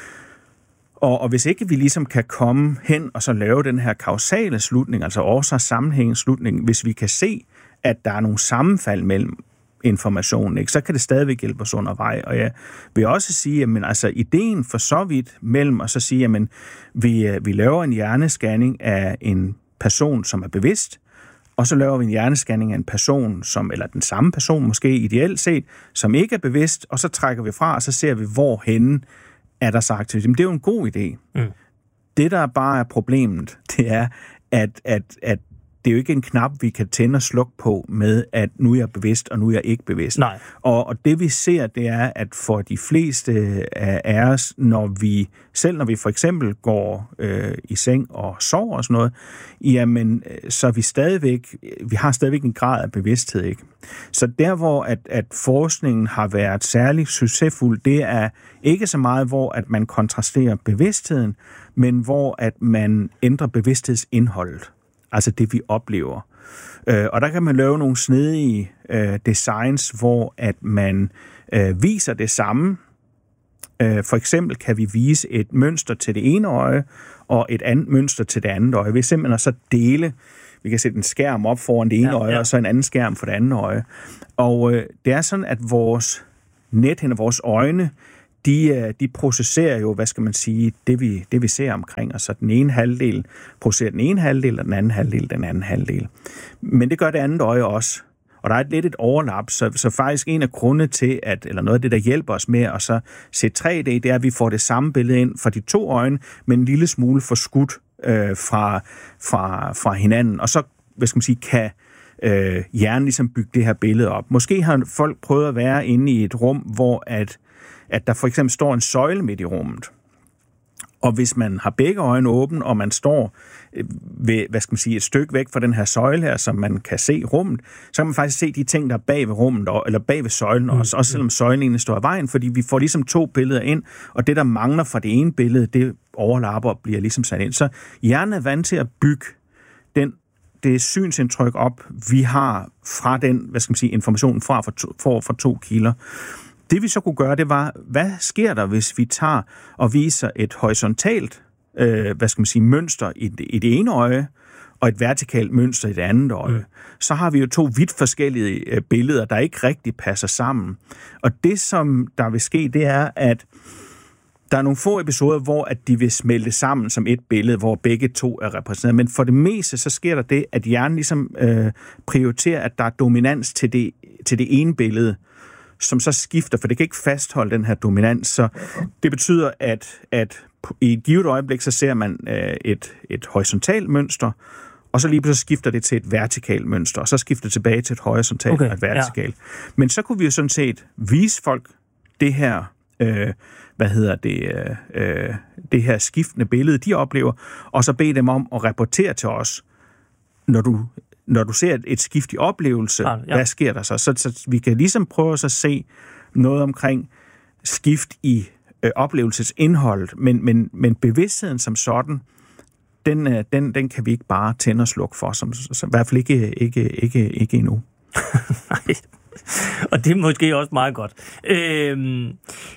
L: Og, og hvis ikke vi ligesom kan komme hen og så lave den her kausale slutning, altså årsagssammenhængende slutning, hvis vi kan se, at der er nogle sammenfald mellem informationen, ikke, så kan det stadigvæk hjælpe os undervej. Og jeg vil også sige, at men, altså, ideen for så vidt mellem at så sige, at vi, vi laver en hjernescanning af en person, som er bevidst, og så laver vi en hjernescanning af en person, som, eller den samme person måske ideelt set, som ikke er bevidst, og så trækker vi fra, og så ser vi, hvorhenne er der så aktivitet. Men det er jo en god idé. Mm. Det, der bare er problemet, det er, at, at, at det er jo ikke en knap, vi kan tænde og slukke på med, at nu er jeg bevidst, og nu er jeg ikke bevidst.
K: Nej.
L: Og, og det vi ser, det er, at for de fleste af os, når vi, selv når vi for eksempel går øh, i seng og sover og sådan noget, jamen, så er vi stadigvæk, vi har stadigvæk en grad af bevidsthed, ikke? Så der, hvor at, at forskningen har været særlig succesfuld, det er ikke så meget, hvor at man kontrasterer bevidstheden, men hvor at man ændrer bevidsthedsindholdet. Altså det, vi oplever. Øh, og der kan man lave nogle snedige øh, designs, hvor at man øh, viser det samme. Øh, for eksempel kan vi vise et mønster til det ene øje, og et andet mønster til det andet øje. Vi simpelthen så dele, vi kan sætte en skærm op foran det ene ja, øje, ja. og så en anden skærm for det andet øje. Og øh, det er sådan, at vores nethinde, vores øjne, De, de processerer jo, hvad skal man sige, det vi, det vi ser omkring os. Så den ene halvdel processerer den ene halvdel, og den anden halvdel den anden halvdel. Men det gør det andet øje også. Og der er et lidt et overlap, så, så faktisk en af grundene til, at, eller noget af det, der hjælper os med at så se tre D, det er, at vi får det samme billede ind fra de to øjne, men en lille smule forskudt øh, fra, fra, fra hinanden. Og så, hvad skal man sige, kan øh, hjernen ligesom bygge det her billede op. Måske har folk prøvet at være inde i et rum, hvor at at der for eksempel står en søjle midt i rummet. Og hvis man har begge øjne åbne, og man står ved, hvad skal man sige, et stykke væk fra den her søjle her, som man kan se rummet, så kan man faktisk se de ting, der er bag ved rummet, eller bag ved søjlen mm. også, også selvom søjlen egentlig står i vejen, fordi vi får ligesom to billeder ind, og det, der mangler fra det ene billede, det overlapper og bliver ligesom sat ind. Så hjernen er vant til at bygge den, det synsindtryk op, vi har fra den, hvad skal man sige, informationen fra, fra, to, fra, fra to kilder. Det vi så kunne gøre, det var, hvad sker der, hvis vi tager og viser et horisontalt, øh, hvad skal man sige, mønster i det, i det ene øje, og et vertikalt mønster i det andet øje. Mm. Så har vi jo to vidt forskellige øh, billeder, der ikke rigtig passer sammen. Og det, som der vil ske, det er, at der er nogle få episoder, hvor at de vil smelte sammen som et billede, hvor begge to er repræsenteret. Men for det meste, så sker der det, at hjernen ligesom øh, prioriterer, at der er dominans til det, til det ene billede, som så skifter, for det kan ikke fastholde den her dominans. Så det betyder, at, at i et givet øjeblik, så ser man øh, et, et horisontalt mønster, og så lige pludselig skifter det til et vertikalt mønster, og så skifter det tilbage til et horisontalt okay, og et vertikalt. Ja. Men så kunne vi jo sådan set vise folk det her, øh, hvad hedder det, øh, det her skiftende billede, de oplever, og så bede dem om at rapportere til os, når du Når du ser et skift i oplevelse, ja, ja. Hvad sker der så? så? Så vi kan ligesom prøve at se noget omkring skift i øh, oplevelsesindhold, men, men, men bevidstheden som sådan, den, øh, den, den kan vi ikke bare tænde og slukke for, som, som, i hvert fald ikke, ikke, ikke, ikke endnu.
K: Nej, og det er måske også meget godt. Øhm,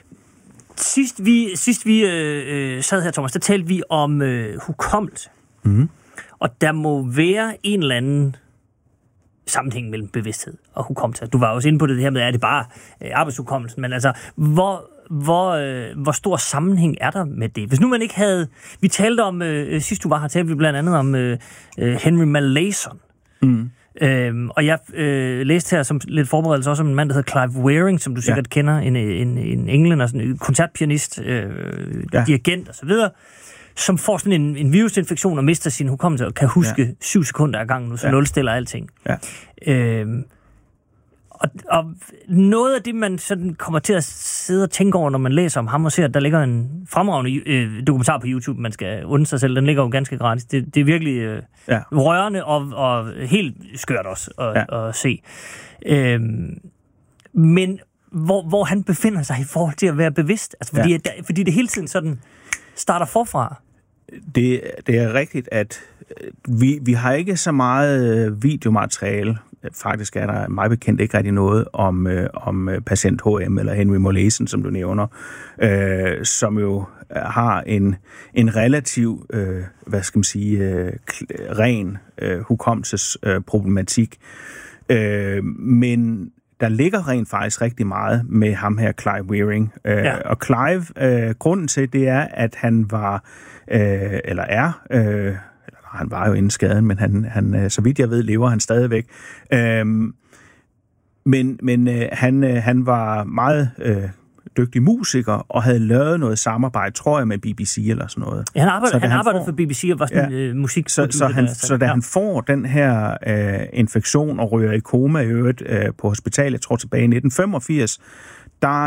K: sidst vi, sidst vi øh, sad her, Thomas, der talte vi om øh, hukommelse. Mm. Og der må være en eller anden sammenhæng mellem bevidsthed og hukommelse. Du var også inde på det her med, er det bare øh, arbejdshukommelsen, men altså, hvor, hvor, øh, hvor stor sammenhæng er der med det? Hvis nu man ikke havde... Vi talte om, øh, sidst du var her, talte vi blandt andet om øh, Henry Molaison. Mm. Øhm, og jeg øh, læste her som lidt forberedelse også om en mand, der hedder Clive Wearing, som du sikkert ja. kender, en, en, en englænder, sådan en koncertpianist, øh, ja. dirigent og så videre, som får sådan en, en virusinfektion og mister sin hukommelse og kan huske ja. syv sekunder ad gangen nu, så ja. nulstiller alting. Ja. Øhm, og, og noget af det, man sådan kommer til at sidde og tænke over, når man læser om ham og ser, at der ligger en fremragende øh, dokumentar på YouTube, man skal undre sig selv, den ligger jo ganske gratis. Det, det er virkelig øh, ja. rørende og, og helt skørt også at, ja. at se. Øhm, men hvor, hvor han befinder sig i forhold til at være bevidst, altså fordi, ja. at, fordi det hele tiden sådan starter forfra.
L: Det, det er rigtigt, at vi, vi har ikke så meget videomateriale. Faktisk er der mig bekendt ikke rigtig noget om, øh, om patient H M eller Henry Molaison, som du nævner, øh, som jo har en, en relativ, øh, hvad skal man sige, øh, ren øh, hukommelsesproblematik. Øh, men der ligger rent faktisk rigtig meget med ham her, Clive Wearing. Øh, ja. Og Clive, øh, grunden til det er, at han var, øh, eller er, øh, han var jo inden skaden, men han, han, så vidt jeg ved, lever han stadigvæk. Øhm, men men øh, han, øh, han var meget øh, dygtig musiker, og havde lavet noget samarbejde, tror jeg, med B B C eller sådan noget.
K: Ja, han arbejdede, han
L: han
K: arbejdede
L: får,
K: for B B C og var sådan ja, øh, musik.
L: Så, så, han, så da ja. han får den her øh, infektion og ryger i koma i øvrigt øh, på hospitalet, jeg tror tilbage i nitten femogfirs, der,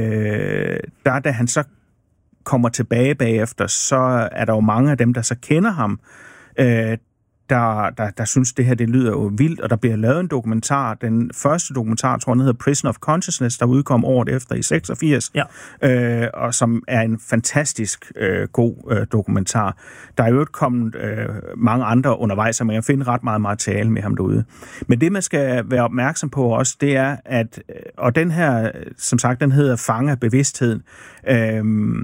L: øh, der da han så kommer tilbage bagefter, så er der jo mange af dem, der så kender ham, øh, Der, der, der synes, det her det lyder jo vildt, og der bliver lavet en dokumentar. Den første dokumentar, tror jeg, den hedder Prison of Consciousness, der udkom året efter i seksogfirs, ja. øh, og som er en fantastisk øh, god øh, dokumentar. Der er jo ikke kommet øh, mange andre undervejs, så man kan finde ret meget materiale med ham derude. Men det, man skal være opmærksom på også, det er, at, og den her, som sagt, den hedder Fange af bevidstheden, øh,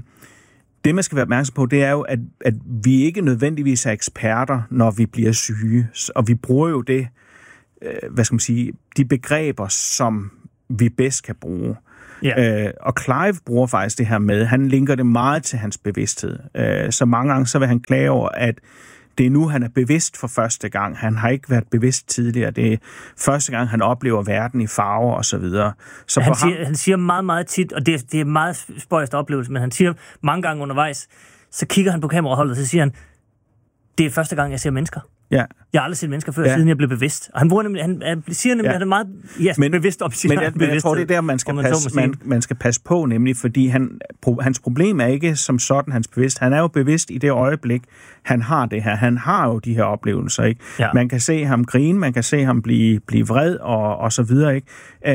L: det, man skal være opmærksom på, det er jo, at, at vi ikke nødvendigvis er eksperter, når vi bliver syge. Og vi bruger jo det, øh, hvad skal man sige, de begreber, som vi bedst kan bruge. Yeah. Øh, og Clive bruger faktisk det her med, han linker det meget til hans bevidsthed. Øh, så mange gange så vil han klage over, at det er nu, han er bevidst for første gang. Han har ikke været bevidst tidligere. Det er første gang, han oplever verden i farver og så videre. Så
K: han,
L: ham...
K: siger, han siger meget, meget tit, og det, det er meget spøjst oplevelse, men han siger mange gange undervejs, så kigger han på kameraholdet, og så siger han, det er første gang, jeg ser mennesker.
L: Ja.
K: Jeg har aldrig set mennesker før, ja. siden jeg blev bevidst. Og han, bruger nemlig, han, han siger nemlig, ja. at han er meget ja, men, bevidst om sin
L: men, jeg, men jeg tror, det er der, man skal, man, passe, man, man skal passe på, nemlig fordi han, hans problem er ikke som sådan hans bevidst. Han er jo bevidst i det øjeblik, han har det her. Han har jo de her oplevelser, ikke? Ja. Man kan se ham grine, man kan se ham blive, blive vred og, og så videre, ikke?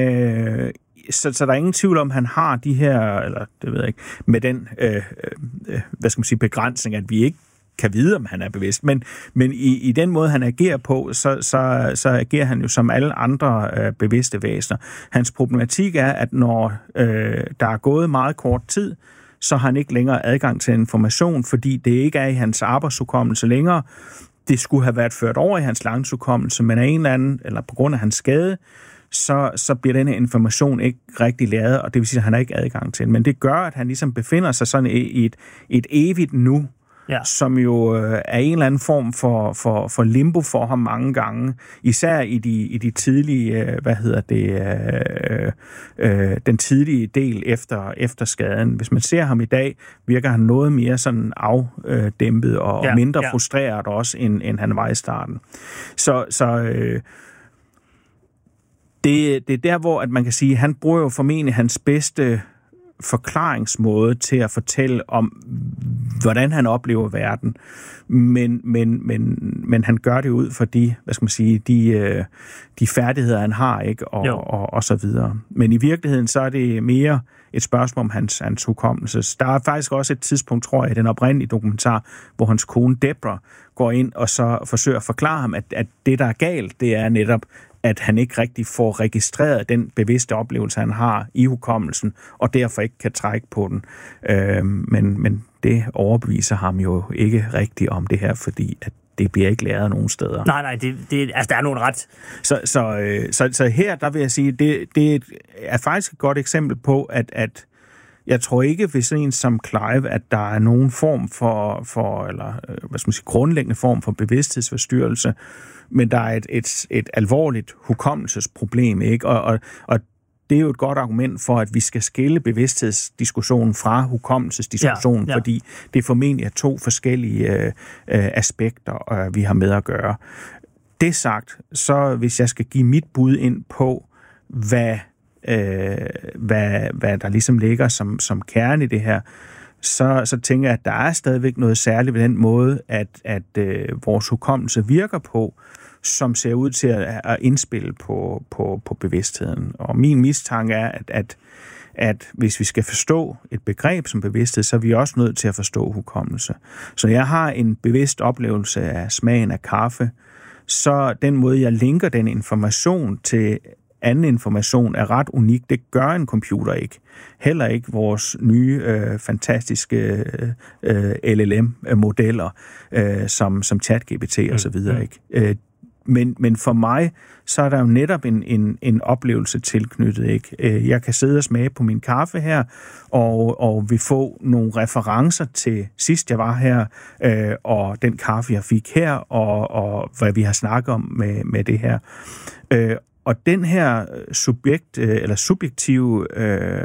L: Øh, Så, så der er ingen tvivl om, at han har de her, eller det ved jeg ikke, med den, øh, øh, hvad skal man sige, begrænsning, at vi ikke kan vide, om han er bevidst. Men, men i, i den måde, han agerer på, så, så, så agerer han jo som alle andre øh, bevidste væsener. Hans problematik er, at når øh, der er gået meget kort tid, så har han ikke længere adgang til information, fordi det ikke er i hans arbejdshukommelse længere. Det skulle have været ført over i hans langtidshukommelse, men af en eller anden, eller på grund af hans skade, så, så bliver denne information ikke rigtig læret, og det vil sige, at han har ikke adgang til den. Men det gør, at han ligesom befinder sig sådan i et, et evigt nu, ja. Som jo øh, er en eller anden form for, for, for limbo for ham mange gange, især i de, i de tidlige, øh, hvad hedder det, øh, øh, den tidlige del efter, efter skaden. Hvis man ser ham i dag, virker han noget mere sådan afdæmpet og ja, mindre ja. frustreret også, end, end han var i starten. Så, så øh, det, det er der, hvor at man kan sige, at han bruger jo formentlig hans bedste forklaringsmåde til at fortælle om, hvordan han oplever verden. Men, men, men, men han gør det ud for de, hvad skal man sige, de, de færdigheder, han har, ikke? Og, og, og så videre. Men i virkeligheden, så er det mere et spørgsmål om hans, hans hukommelse. Der er faktisk også et tidspunkt, tror jeg, i den oprindelige dokumentar, hvor hans kone Deborah går ind og så forsøger at forklare ham, at, at det, der er galt, det er netop, at han ikke rigtig får registreret den bevidste oplevelse, han har i hukommelsen, og derfor ikke kan trække på den. Øh, men, men det overbeviser ham jo ikke rigtigt om det her, fordi at det bliver ikke læret nogen steder.
K: Nej, nej, det, det, altså der er nogen ret.
L: Så, så, øh, så, så her, der vil jeg sige, det, det er faktisk et godt eksempel på, at, at jeg tror ikke ved sådan en som Clive, at der er nogen form for, for eller hvad skal man sige, grundlæggende form for bevidsthedsforstyrrelse, men der er et, et, et alvorligt hukommelsesproblem, ikke? Og, og, og det er jo et godt argument for, at vi skal skille bevidsthedsdiskussionen fra hukommelsesdiskussionen, ja, ja. Fordi det formentlig er to forskellige øh, aspekter, øh, vi har med at gøre. Det sagt, så hvis jeg skal give mit bud ind på, hvad, øh, hvad, hvad der ligesom ligger som, som kerne i det her, så, så tænker jeg, at der er stadigvæk noget særligt ved den måde, at, at øh, vores hukommelse virker på, som ser ud til at, at indspille på, på, på bevidstheden. Og min mistanke er, at, at, at hvis vi skal forstå et begreb som bevidsthed, så er vi også nødt til at forstå hukommelse. Så jeg har en bevidst oplevelse af smagen af kaffe, så den måde, jeg linker den information til anden information er ret unik. Det gør en computer ikke. Heller ikke vores nye, øh, fantastiske øh, L L M-modeller, øh, som, som ChatGPT og så videre, ikke? Øh, men, men for mig, så er der jo netop en, en, en oplevelse tilknyttet, ikke? Jeg kan sidde og smage på min kaffe her, og, og vi får nogle referencer til sidst jeg var her, øh, og den kaffe, jeg fik her, og, og hvad vi har snakket om med, med det her. Øh, Og den her subjekt, eller subjektive øh,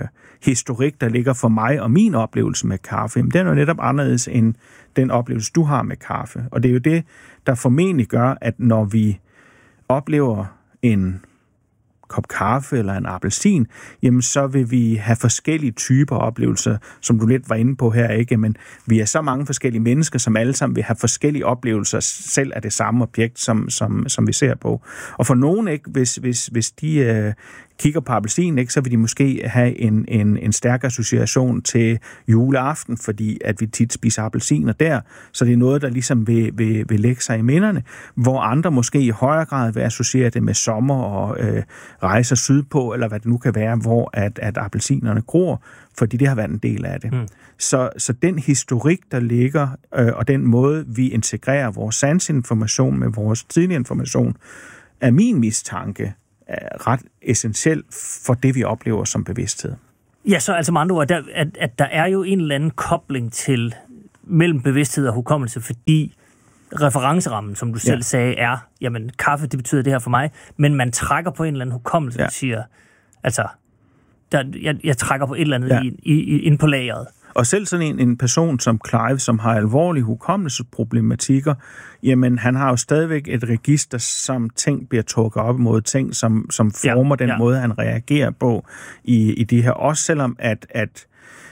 L: historik, der ligger for mig og min oplevelse med kaffe, den er jo netop anderledes end den oplevelse, du har med kaffe. Og det er jo det, der formentlig gør, at når vi oplever en kop kaffe eller en appelsin, jamen så vil vi have forskellige typer oplevelser, som du lidt var inde på her, ikke? Men vi er så mange forskellige mennesker, som alle sammen vil have forskellige oplevelser selv af det samme objekt, som, som, som vi ser på. Og for nogen, ikke, hvis, hvis, hvis de øh, kigger på appelsinen, ikke, så vil de måske have en, en, en stærk association til juleaften, fordi at vi tit spiser appelsiner der, så det er noget, der ligesom vil, vil, vil lægge sig i minderne, hvor andre måske i højere grad vil associere det med sommer og øh, rejser sydpå, eller hvad det nu kan være, hvor at, at appelsinerne gror, fordi det har været en del af det. Mm. Så, så den historik, der ligger, øh, og den måde, vi integrerer vores sansinformation med vores tidlige information, er min mistanke er ret essentiel for det, vi oplever som bevidsthed.
K: Ja, så altså med andre ord, der, at, at der er jo en eller anden kobling til mellem bevidsthed og hukommelse, fordi referencerammen, som du selv ja. sagde, er, jamen kaffe, det betyder det her for mig, men man trækker på en eller anden hukommelse, ja. og siger, altså, der, jeg, jeg trækker på et eller andet ja. i, i, ind på lageret.
L: Og selv sådan en, en person som Clive, som har alvorlige hukommelsesproblematikker, jamen han har jo stadigvæk et register, som ting bliver trukket op imod ting, som, som former ja, den ja. måde, han reagerer på i, i de her. Også selvom at, at,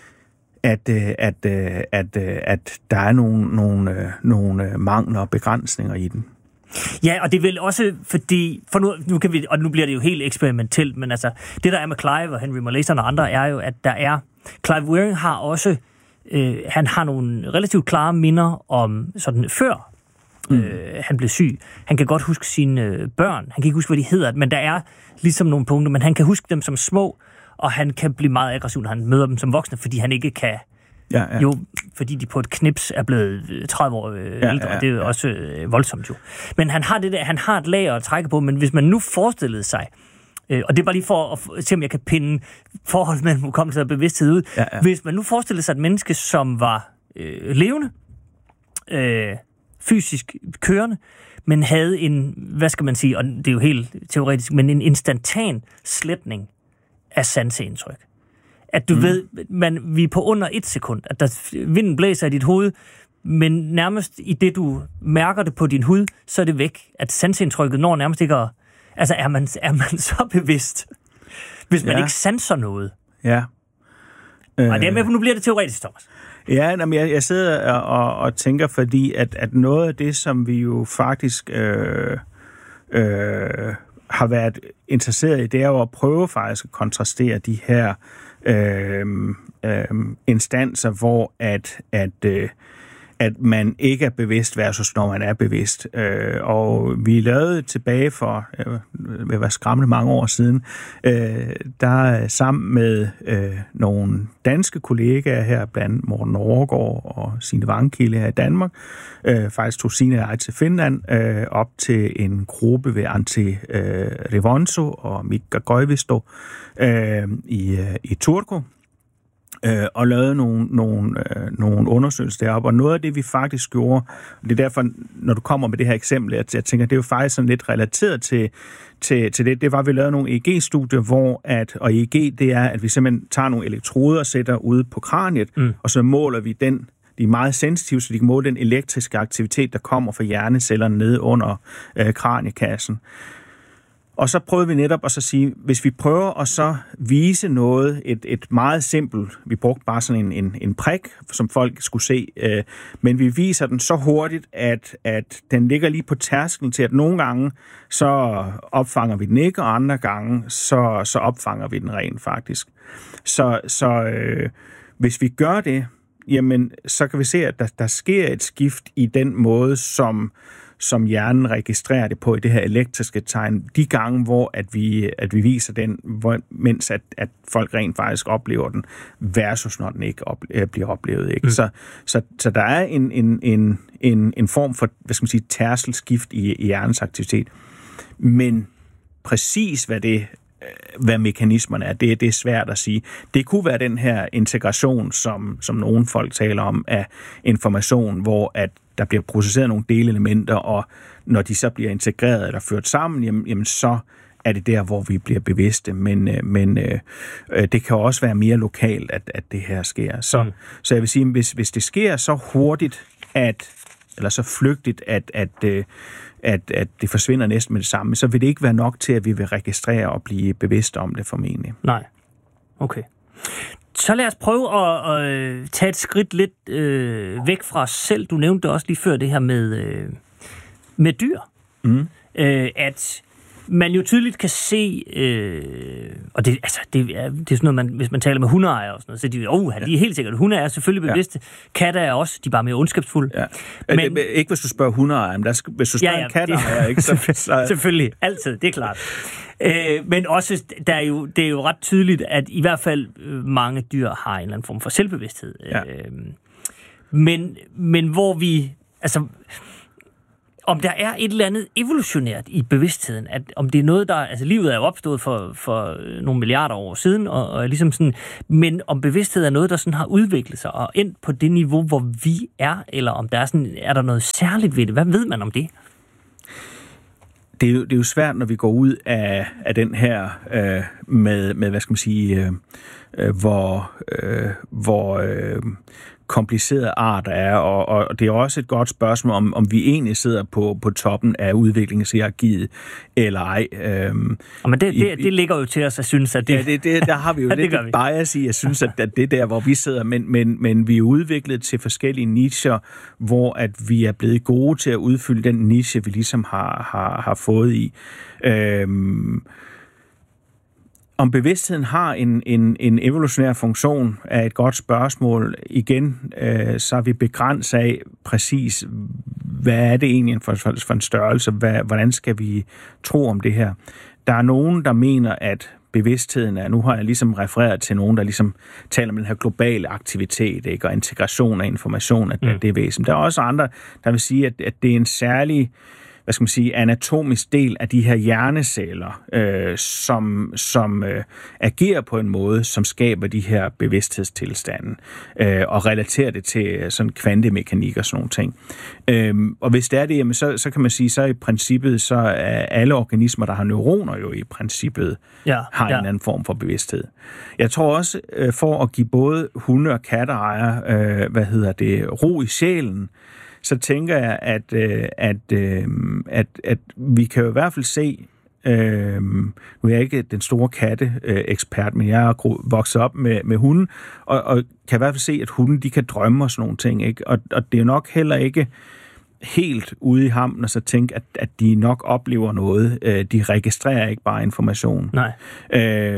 L: at, at, at, at, at der er nogle, nogle, nogle mangler og begrænsninger i den.
K: Ja, og det er vel også fordi, for nu, nu kan vi, og nu bliver det jo helt eksperimentelt, men altså, det der er med Clive og Henry Molaison og andre, er jo, at der er, Clive Wearing har også, øh, han har nogle relativt klare minder om, sådan før mm. øh, han blev syg. Han kan godt huske sine øh, børn, han kan ikke huske, hvad de hedder, men der er ligesom nogle punkter, men han kan huske dem som små, og han kan blive meget aggressiv, når han møder dem som voksne, fordi han ikke kan. Ja, ja. Jo, fordi de på et knips er blevet tredive år øh, ja, ældre, ja, ja. Det er jo også øh, voldsomt jo. Men han har, det der, han har et lager at trække på, men hvis man nu forestillede sig, øh, og det er bare lige for at se, om jeg kan pinde forholdet mellem hukommelse og bevidsthed ud. Ja, ja. Hvis man nu forestillede sig et menneske, som var øh, levende, øh, fysisk kørende, men havde en, hvad skal man sige, og det er jo helt teoretisk, men en instantan sletning af sanseindtryk. At du mm. ved, man, vi er på under et sekund, at der vinden blæser i dit hoved, men nærmest i det, du mærker det på din hud, så er det væk. At sanseindtrykket når nærmest ikke at, altså er man, er man så bevidst, hvis man ja. ikke sanser noget.
L: Ja.
K: Øh... Og det er med, nu bliver det teoretisk, Thomas.
L: Ja, men jeg, jeg sidder og, og tænker, fordi at, at noget af det, som vi jo faktisk øh, øh, har været interesseret i, det er jo at prøve faktisk at kontrastere de her Øh, øh, instanser, hvor at, at, øh, at man ikke er bevidst versus når man er bevidst. Øh, og vi lavede tilbage for, øh, hvad var skræmmende mange år siden, øh, der sammen med øh, nogle danske kollegaer her, blandt Morten Overgaard og Signe Vangkilde her i Danmark, øh, faktisk tog Signe og jeg til Finland, øh, op til en gruppe ved Antti øh, Rivonso og Mikka Koivisto øh, i, øh, i Turku, øh, og lavede nogle, nogle, øh, nogle undersøgelser deroppe. Og noget af det, vi faktisk gjorde, og det er derfor, når du kommer med det her eksempel, at jeg tænker, det er jo faktisk sådan lidt relateret til, til, til det, det var, at vi lavede nogle E E G-studier, hvor at, og E E G, det er, at vi simpelthen tager nogle elektroder og sætter ude på kraniet, mm. og så måler vi den. De er meget sensitive, så de kan måle den elektriske aktivitet, der kommer fra hjernecellerne nede under øh, kraniekassen. Og så prøvede vi netop at så sige, hvis vi prøver at så vise noget, et, et meget simpelt, vi brugte bare sådan en, en, en prik, som folk skulle se, øh, men vi viser den så hurtigt, at, at den ligger lige på tærsklen til, at nogle gange så opfanger vi den ikke, og andre gange så, så opfanger vi den rent faktisk. Så, så øh, hvis vi gør det, jamen så kan vi se, at der, der sker et skift i den måde, som som hjernen registrerer det på i det her elektriske tegn, de gange, hvor at vi, at vi viser den, hvor, mens at, at folk rent faktisk oplever den, versus når den ikke op, bliver oplevet. Ikke? Mm. Så, så, så der er en, en, en, en, en form for, hvad skal man sige, tærskelskift i, i hjernens aktivitet. Men præcis hvad det hvad mekanismerne er, det, det er svært at sige. Det kunne være den her integration, som, som nogle folk taler om, af information, hvor at der bliver processeret nogle delelementer, og når de så bliver integreret eller ført sammen, jamen, jamen så er det der, hvor vi bliver bevidste, men, øh, men øh, det kan også være mere lokalt, at, at det her sker. Så, mm. så jeg vil sige, hvis, hvis det sker så hurtigt, at, eller så flygtigt, at, at, øh, at, at det forsvinder næsten med det samme, så vil det ikke være nok til, at vi vil registrere og blive bevidste om det formentlig.
K: Nej. Okay. Så lad os prøve at, at tage et skridt lidt øh, væk fra os selv. Du nævnte også lige før det her med, øh, med dyr. Mm. Øh, at man jo tydeligt kan se, øh, og det, altså, det, er, det er sådan noget, man, hvis man taler med hundeejere og sådan noget, så er de, oh, de er helt sikkert, hunde er selvfølgelig bevidste. Ja. Katte er også, de er bare mere ondskabsfulde. Ja.
L: Men, det, ikke hvis du spørger hundeejere, men der, hvis du spørger ja, ja, en katteejer, ikke? Så, så...
K: Selvfølgelig, altid, det er klart. Øh, men også, der er jo, det er jo ret tydeligt, at i hvert fald øh, mange dyr har en eller anden form for selvbevidsthed. Ja. Øh, men, men hvor vi, altså, om der er et eller andet evolutionært i bevidstheden, at om det er noget, der, altså livet er jo opstået for, for nogle milliarder år siden, og, og ligesom sådan, men om bevidsthed er noget, der sådan har udviklet sig og endt på det niveau, hvor vi er, eller om der er sådan, er der noget særligt ved det? Hvad ved man om det?
L: Det er, jo, det er jo svært, når vi går ud af, af den her øh, med, med, hvad skal man sige, øh, hvor, øh, hvor øh, kompliceret art er, og, og det er også et godt spørgsmål, om, om vi egentlig sidder på, på toppen af udviklingshierarkiet, eller ej. Øhm,
K: men det, det, det ligger jo til os at synes, at det...
L: Ja, det, det, der har vi jo ja, lidt et bias i, at synes, at, at det er der, hvor vi sidder, men, men, men vi er udviklet til forskellige nicher, hvor at vi er blevet gode til at udfylde den niche, vi ligesom har, har, har fået i. Øhm, Om bevidstheden har en, en, en evolutionær funktion er et godt spørgsmål. Igen, øh, så er vi begrænset af præcis, hvad er det egentlig for, for en størrelse? Hvad, hvordan skal vi tro om det her? Der er nogen, der mener, at bevidstheden er, nu har jeg ligesom refereret til nogen, der ligesom taler om den her globale aktivitet, ikke? Og integration af information, at, mm. at det er væsentligt. Der er også andre, der vil sige, at, at det er en særlig, hvad skal man sige, anatomisk del af de her hjerneceller, øh, som, som øh, agerer på en måde, som skaber de her bevidsthedstilstande, øh, og relaterer det til sådan kvantemekanik og sådan nogle ting. Øh, og hvis det er det, jamen, så, så kan man sige, så i princippet, så er alle organismer, der har neuroner jo i princippet, ja, har ja. en anden form for bevidsthed. Jeg tror også, øh, for at give både hunde- og katteejere, øh, hvad hedder det, ro i sjælen, så tænker jeg, at, at, at, at vi kan jo i hvert fald se, øh, nu er jeg ikke den store katteekspert, men jeg er vokset op med, med hunden, og, og kan i hvert fald se, at hunden, de kan drømme og sådan nogle ting, ikke? Og, og det er nok heller ikke helt ude i hampen at så tænke, at, at de nok oplever noget. De registrerer ikke bare information.
K: Nej.
L: Øh,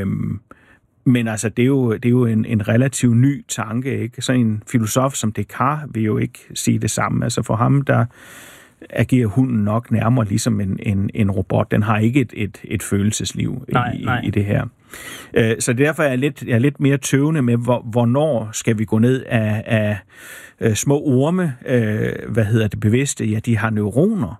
L: Men altså, det er jo, det er jo en, en relativt ny tanke, ikke? Sådan en filosof som Descartes vil jo ikke sige det samme. Altså for ham, der agerer hunden nok nærmere ligesom en, en, en robot. Den har ikke et, et, et følelsesliv
K: nej,
L: i,
K: nej.
L: i det her. Så derfor er jeg lidt, jeg er lidt mere tøvende med, hvor, hvornår skal vi gå ned af, af, af små orme, hvad hedder det, bevidste? Ja, de har neuroner.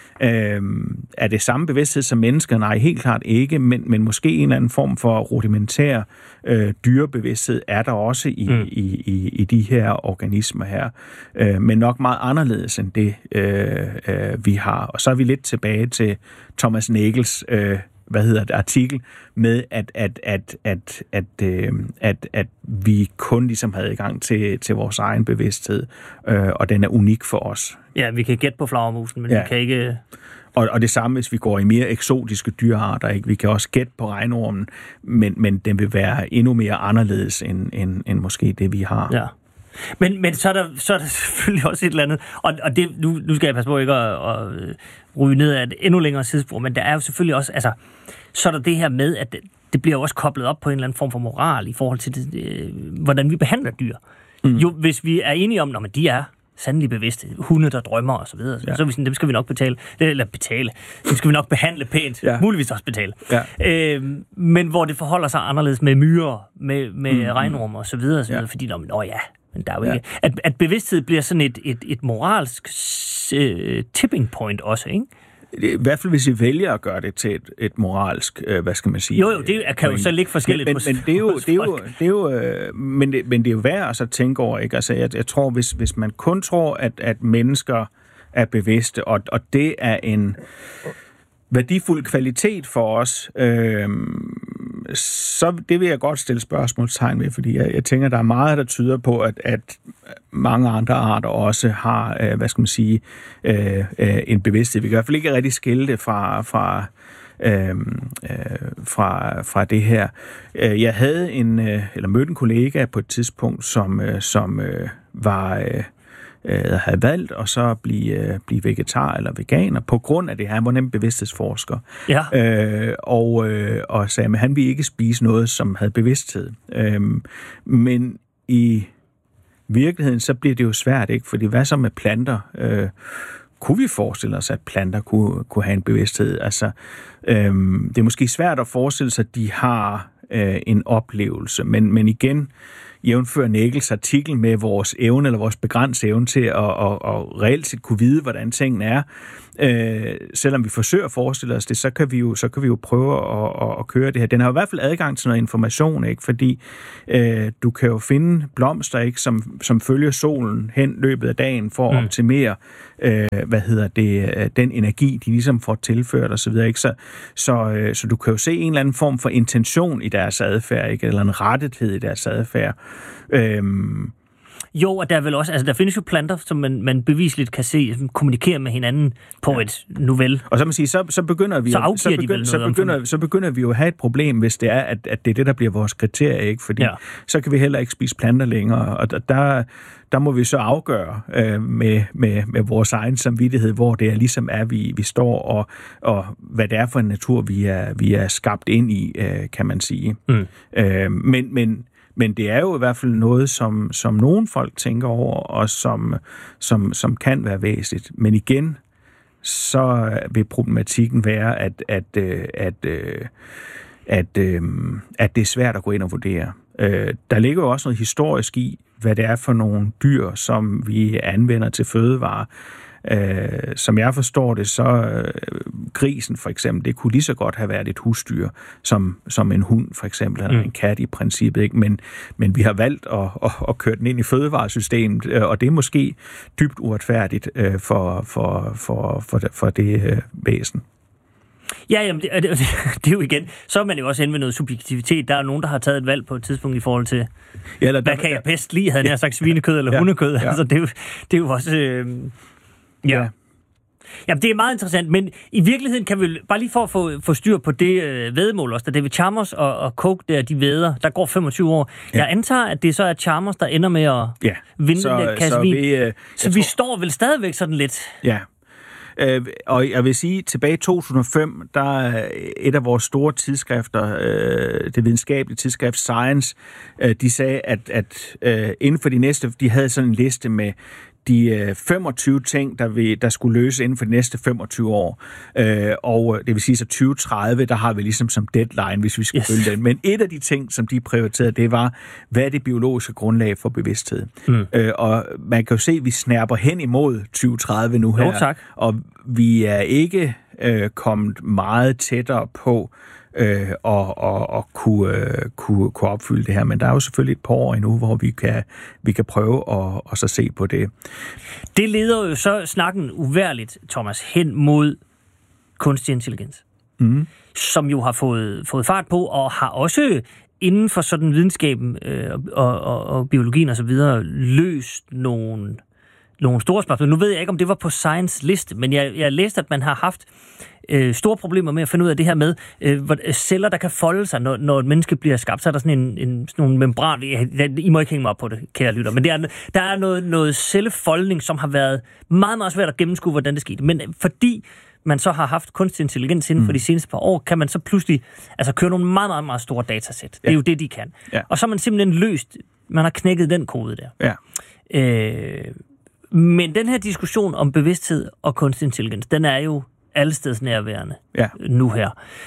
L: Øhm, er det samme bevidsthed som mennesker? Nej, helt klart ikke, men, men måske en eller anden form for rudimentær øh, dyrebevidsthed er der også i, mm. i, i, i de her organismer her, øh, men nok meget anderledes end det, øh, øh, vi har. Og så er vi lidt tilbage til Thomas Nagels øh, hvad hedder det, artikel med, at, at, at, at, at, øh, at, at vi kun ligesom havde adgang til, til vores egen bevidsthed, øh, og den er unik for os.
K: Ja, vi kan gætte på flagermusen, men ja. vi kan ikke...
L: Og, og det samme, hvis vi går i mere eksotiske dyrearter, ikke? Vi kan også gætte på regnormen, men, men den vil være endnu mere anderledes, end, end, end måske det, vi har.
K: Ja. Men, men så, er der, så er der selvfølgelig også et eller andet, og, og det, nu, nu skal jeg passe på ikke at, at ryge ned af et endnu længere sidespor, men der er jo selvfølgelig også, altså, så er der det her med, at det, det bliver jo også koblet op på en eller anden form for moral i forhold til, det, øh, hvordan vi behandler dyr. Mm. Jo, hvis vi er enige om, at de er sandelig bevidste, hunde, der drømmer og så videre, ja. så er vi sådan, dem skal vi nok betale, eller betale, dem skal vi nok behandle pænt, ja. muligvis også betale. Ja. Øh, men hvor det forholder sig anderledes med myrer, med, med mm. regnormer og så videre, så videre ja. fordi, nå, nå ja, men der er jo ja. ikke... At, at bevidsthed bliver sådan et, et, et moralsk uh, tipping point også, ikke?
L: I hvert fald, hvis I vælger at gøre det til et, et moralsk, øh, hvad skal man sige...
K: Jo, jo, det kan jo så ligge forskelligt
L: men, men, men det er jo, det er jo, det er jo, øh, men, det, men det er jo værd at så tænke over, ikke? Altså, jeg, jeg tror, hvis, hvis man kun tror, at, at mennesker er bevidste, og, og det er en... værdifuld kvalitet for os, øh, så det vil jeg godt stille spørgsmålstegn ved, fordi jeg, jeg tænker, der er meget, der tyder på, at, at mange andre arter også har, øh, hvad skal man sige, øh, øh, en bevidsthed. Vi kan i hvert fald ikke rigtig skille det fra, fra, øh, øh, fra, fra det her. Jeg havde en, øh, eller mødte en kollega på et tidspunkt, som, øh, som øh, var... Øh, havde valgt at så blive, blive vegetar eller veganer på grund af det her. Han var nemlig bevidsthedsforsker. Ja. Øh, og, øh, og sagde, at han ville ikke spise noget, som havde bevidsthed. Øh, men i virkeligheden, så bliver det jo svært, ikke? Fordi hvad så med planter? Øh, kunne vi forestille os, at planter kunne, kunne have en bevidsthed? Altså, øh, det er måske svært at forestille sig, at de har øh, en oplevelse, men, men igen, jævnfør Nagels artikel med vores evne, eller vores begrænsede evne til at, at, at reelt set kunne vide, hvordan tingene er. Øh, selvom vi forsøger at forestille os det, så kan vi jo, så kan vi jo prøve at, at, at køre det her. Den har i hvert fald adgang til noget information, ikke? Fordi øh, du kan jo finde blomster, ikke? Som, som følger solen hen løbet af dagen for at mm. optimere øh, hvad hedder det, den energi, de ligesom får tilført osv. Ikke? Så, så, øh, så du kan jo se en eller anden form for intention i deres adfærd, ikke? Eller en rettethed i deres adfærd. Øhm,
K: Jo, og der er vel også, altså der findes jo planter, som man, man bevisligt kan se, som kommunikerer med hinanden på ja. et nuvel.
L: Og så man sige, så, så begynder vi,
K: så,
L: så, begynder, så, begynder, så begynder vi jo at have et problem, hvis det er, at, at det er det, der bliver vores kriterie, ikke? Fordi ja. så kan vi heller ikke spise planter længere, og der, der må vi så afgøre øh, med, med, med vores egen samvittighed, hvor det er ligesom er, vi, vi står, og, og hvad det er for en natur, vi er, vi er skabt ind i, øh, kan man sige. Mm. Øh, men, men Men det er jo i hvert fald noget, som, som nogle folk tænker over, og som, som, som kan være væsentligt. Men igen, så vil problematikken være, at, at, at, at, at, at det er svært at gå ind og vurdere. Der ligger jo også noget historisk i, hvad det er for nogle dyr, som vi anvender til fødevarer. Øh, som jeg forstår det, så øh, grisen for eksempel, det kunne lige så godt have været et husdyr, som, som en hund for eksempel, eller mm. en kat i princippet, ikke? Men, men vi har valgt at, at, at køre den ind i fødevaresystemet, øh, og det er måske dybt uretfærdigt øh, for, for, for, for, for det øh, væsen.
K: Ja, jamen, det, det, det er jo igen, så er man jo også inde med noget subjektivitet. Der er nogen, der har taget et valg på et tidspunkt i forhold til, ja, eller, hvad der, kan jeg bedst lide, havde jeg sagt svinekød eller ja, hundekød. Ja. Altså, det, er jo, det er jo også... Øh, Ja. Jamen, det er meget interessant, men i virkeligheden kan vi bare lige for at få, få styr på det øh, væddemål også, der David Chalmers og, og Koch, der de væder, der går femogtyve år. Ja. Jeg antager, at det så er Chalmers, der ender med at ja. vinde så, den der kasse vin. Så, vi, øh, så vi tror... står vel stadigvæk sådan lidt...
L: Ja. Øh, og jeg vil sige, tilbage i to tusind og fem, der er et af vores store tidsskrifter, øh, det videnskabelige tidsskrift Science, øh, de sagde, at, at øh, inden for de næste, de havde sådan en liste med de femogtyve ting, der, vil, der skulle løse inden for de næste femogtyve år. Øh, og det vil sige, så tyve tredive, der har vi ligesom som deadline, hvis vi skal yes. følge den. Men et af de ting, som de prioriterede, det var, hvad er det biologiske grundlag for bevidsthed? Mm. Øh, og man kan jo se, at vi snapper hen imod tyve tredive nu her.
K: Jo, tak.
L: Og vi er ikke øh, kommet meget tættere på Øh, og, og, og kunne, øh, kunne, kunne opfylde det her. Men der er jo selvfølgelig et par år endnu, hvor vi kan, vi kan prøve at, at så se på det.
K: Det leder jo så snakken uværligt, Thomas, hen mod kunstig intelligens, mm. som jo har fået, fået fart på, og har også inden for sådan videnskaben øh, og, og, og biologien og så videre løst nogle, nogle store spørgsmål. Nu ved jeg ikke, om det var på Science liste, men jeg, jeg læste, at man har haft Øh, store problemer med at finde ud af det her med øh, celler, der kan folde sig, når, når et menneske bliver skabt. Så er der sådan en, en sådan nogle membran. I må ikke hænge mig op på det, kære lytter. Men det er, der er noget, noget cellefoldning, som har været meget, meget svært at gennemskue, hvordan det skete. Men fordi man så har haft kunstig intelligens inden for mm. de seneste par år, kan man så pludselig altså, køre nogle meget, meget, meget store datasæt. Det er ja. jo det, de kan. Ja. Og så har man simpelthen løst, man har knækket den kode der. Ja. Øh, men den her diskussion om bevidsthed og kunstig intelligens, den er jo allesteds nærværende ja. nu her.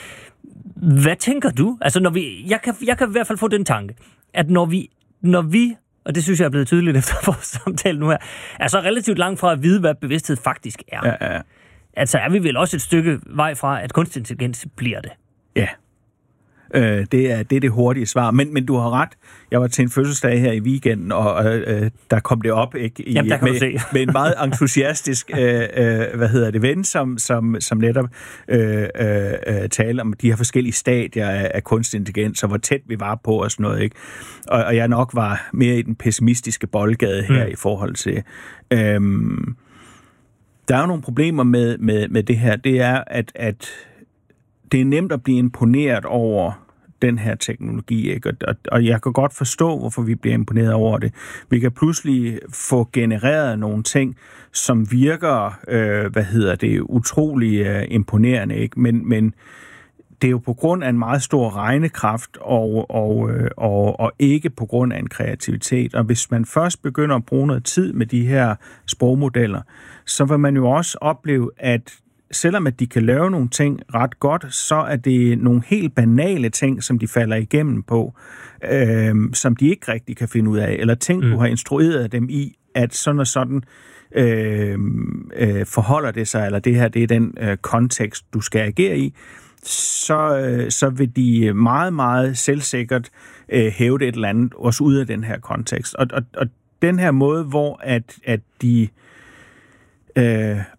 K: Hvad tænker du? Altså, når vi, jeg, kan, jeg kan i hvert fald få den tanke, at når vi, når vi, og det synes jeg er blevet tydeligt efter vores samtale nu her, er så relativt langt fra at vide, hvad bevidsthed faktisk er. Ja, ja, ja. Altså er vi vel også et stykke vej fra, at kunstig intelligens bliver det.
L: Ja. Øh, det, er, det er det hurtige svar. Men, men du har ret. Jeg var til en fødselsdag her i weekenden, og øh, der kom det op ikke, i,
K: Jamen,
L: med, med en meget entusiastisk øh, øh, hvad hedder det, ven, som, som, som netop øh, øh, taler om de her forskellige stadier af, af kunstig intelligens, og hvor tæt vi var på og sådan noget. Ikke? Og, og jeg nok var mere i den pessimistiske boldgade her mm. i forhold til... Øh, der er jo nogle problemer med, med, med det her. Det er, at, at det er nemt at blive imponeret over den her teknologi, ikke? Og, og jeg kan godt forstå, hvorfor vi bliver imponeret over det. Vi kan pludselig få genereret nogle ting, som virker, øh, hvad hedder det, utrolig øh, imponerende, ikke? Men, men det er jo på grund af en meget stor regnekraft, og, og, øh, og, og ikke på grund af en kreativitet. Og hvis man først begynder at bruge noget tid med de her sprogmodeller, så vil man jo også opleve, at selvom at de kan lave nogle ting ret godt, så er det nogle helt banale ting, som de falder igennem på, øh, som de ikke rigtig kan finde ud af, eller ting, mm. du har instrueret dem i, at sådan og sådan øh, øh, forholder det sig, eller det her, det er den øh, kontekst, du skal agere i, så, øh, så vil de meget, meget selvsikkert øh, hæve et eller andet, også ud af den her kontekst. Og, og, og den her måde, hvor at, at de øh,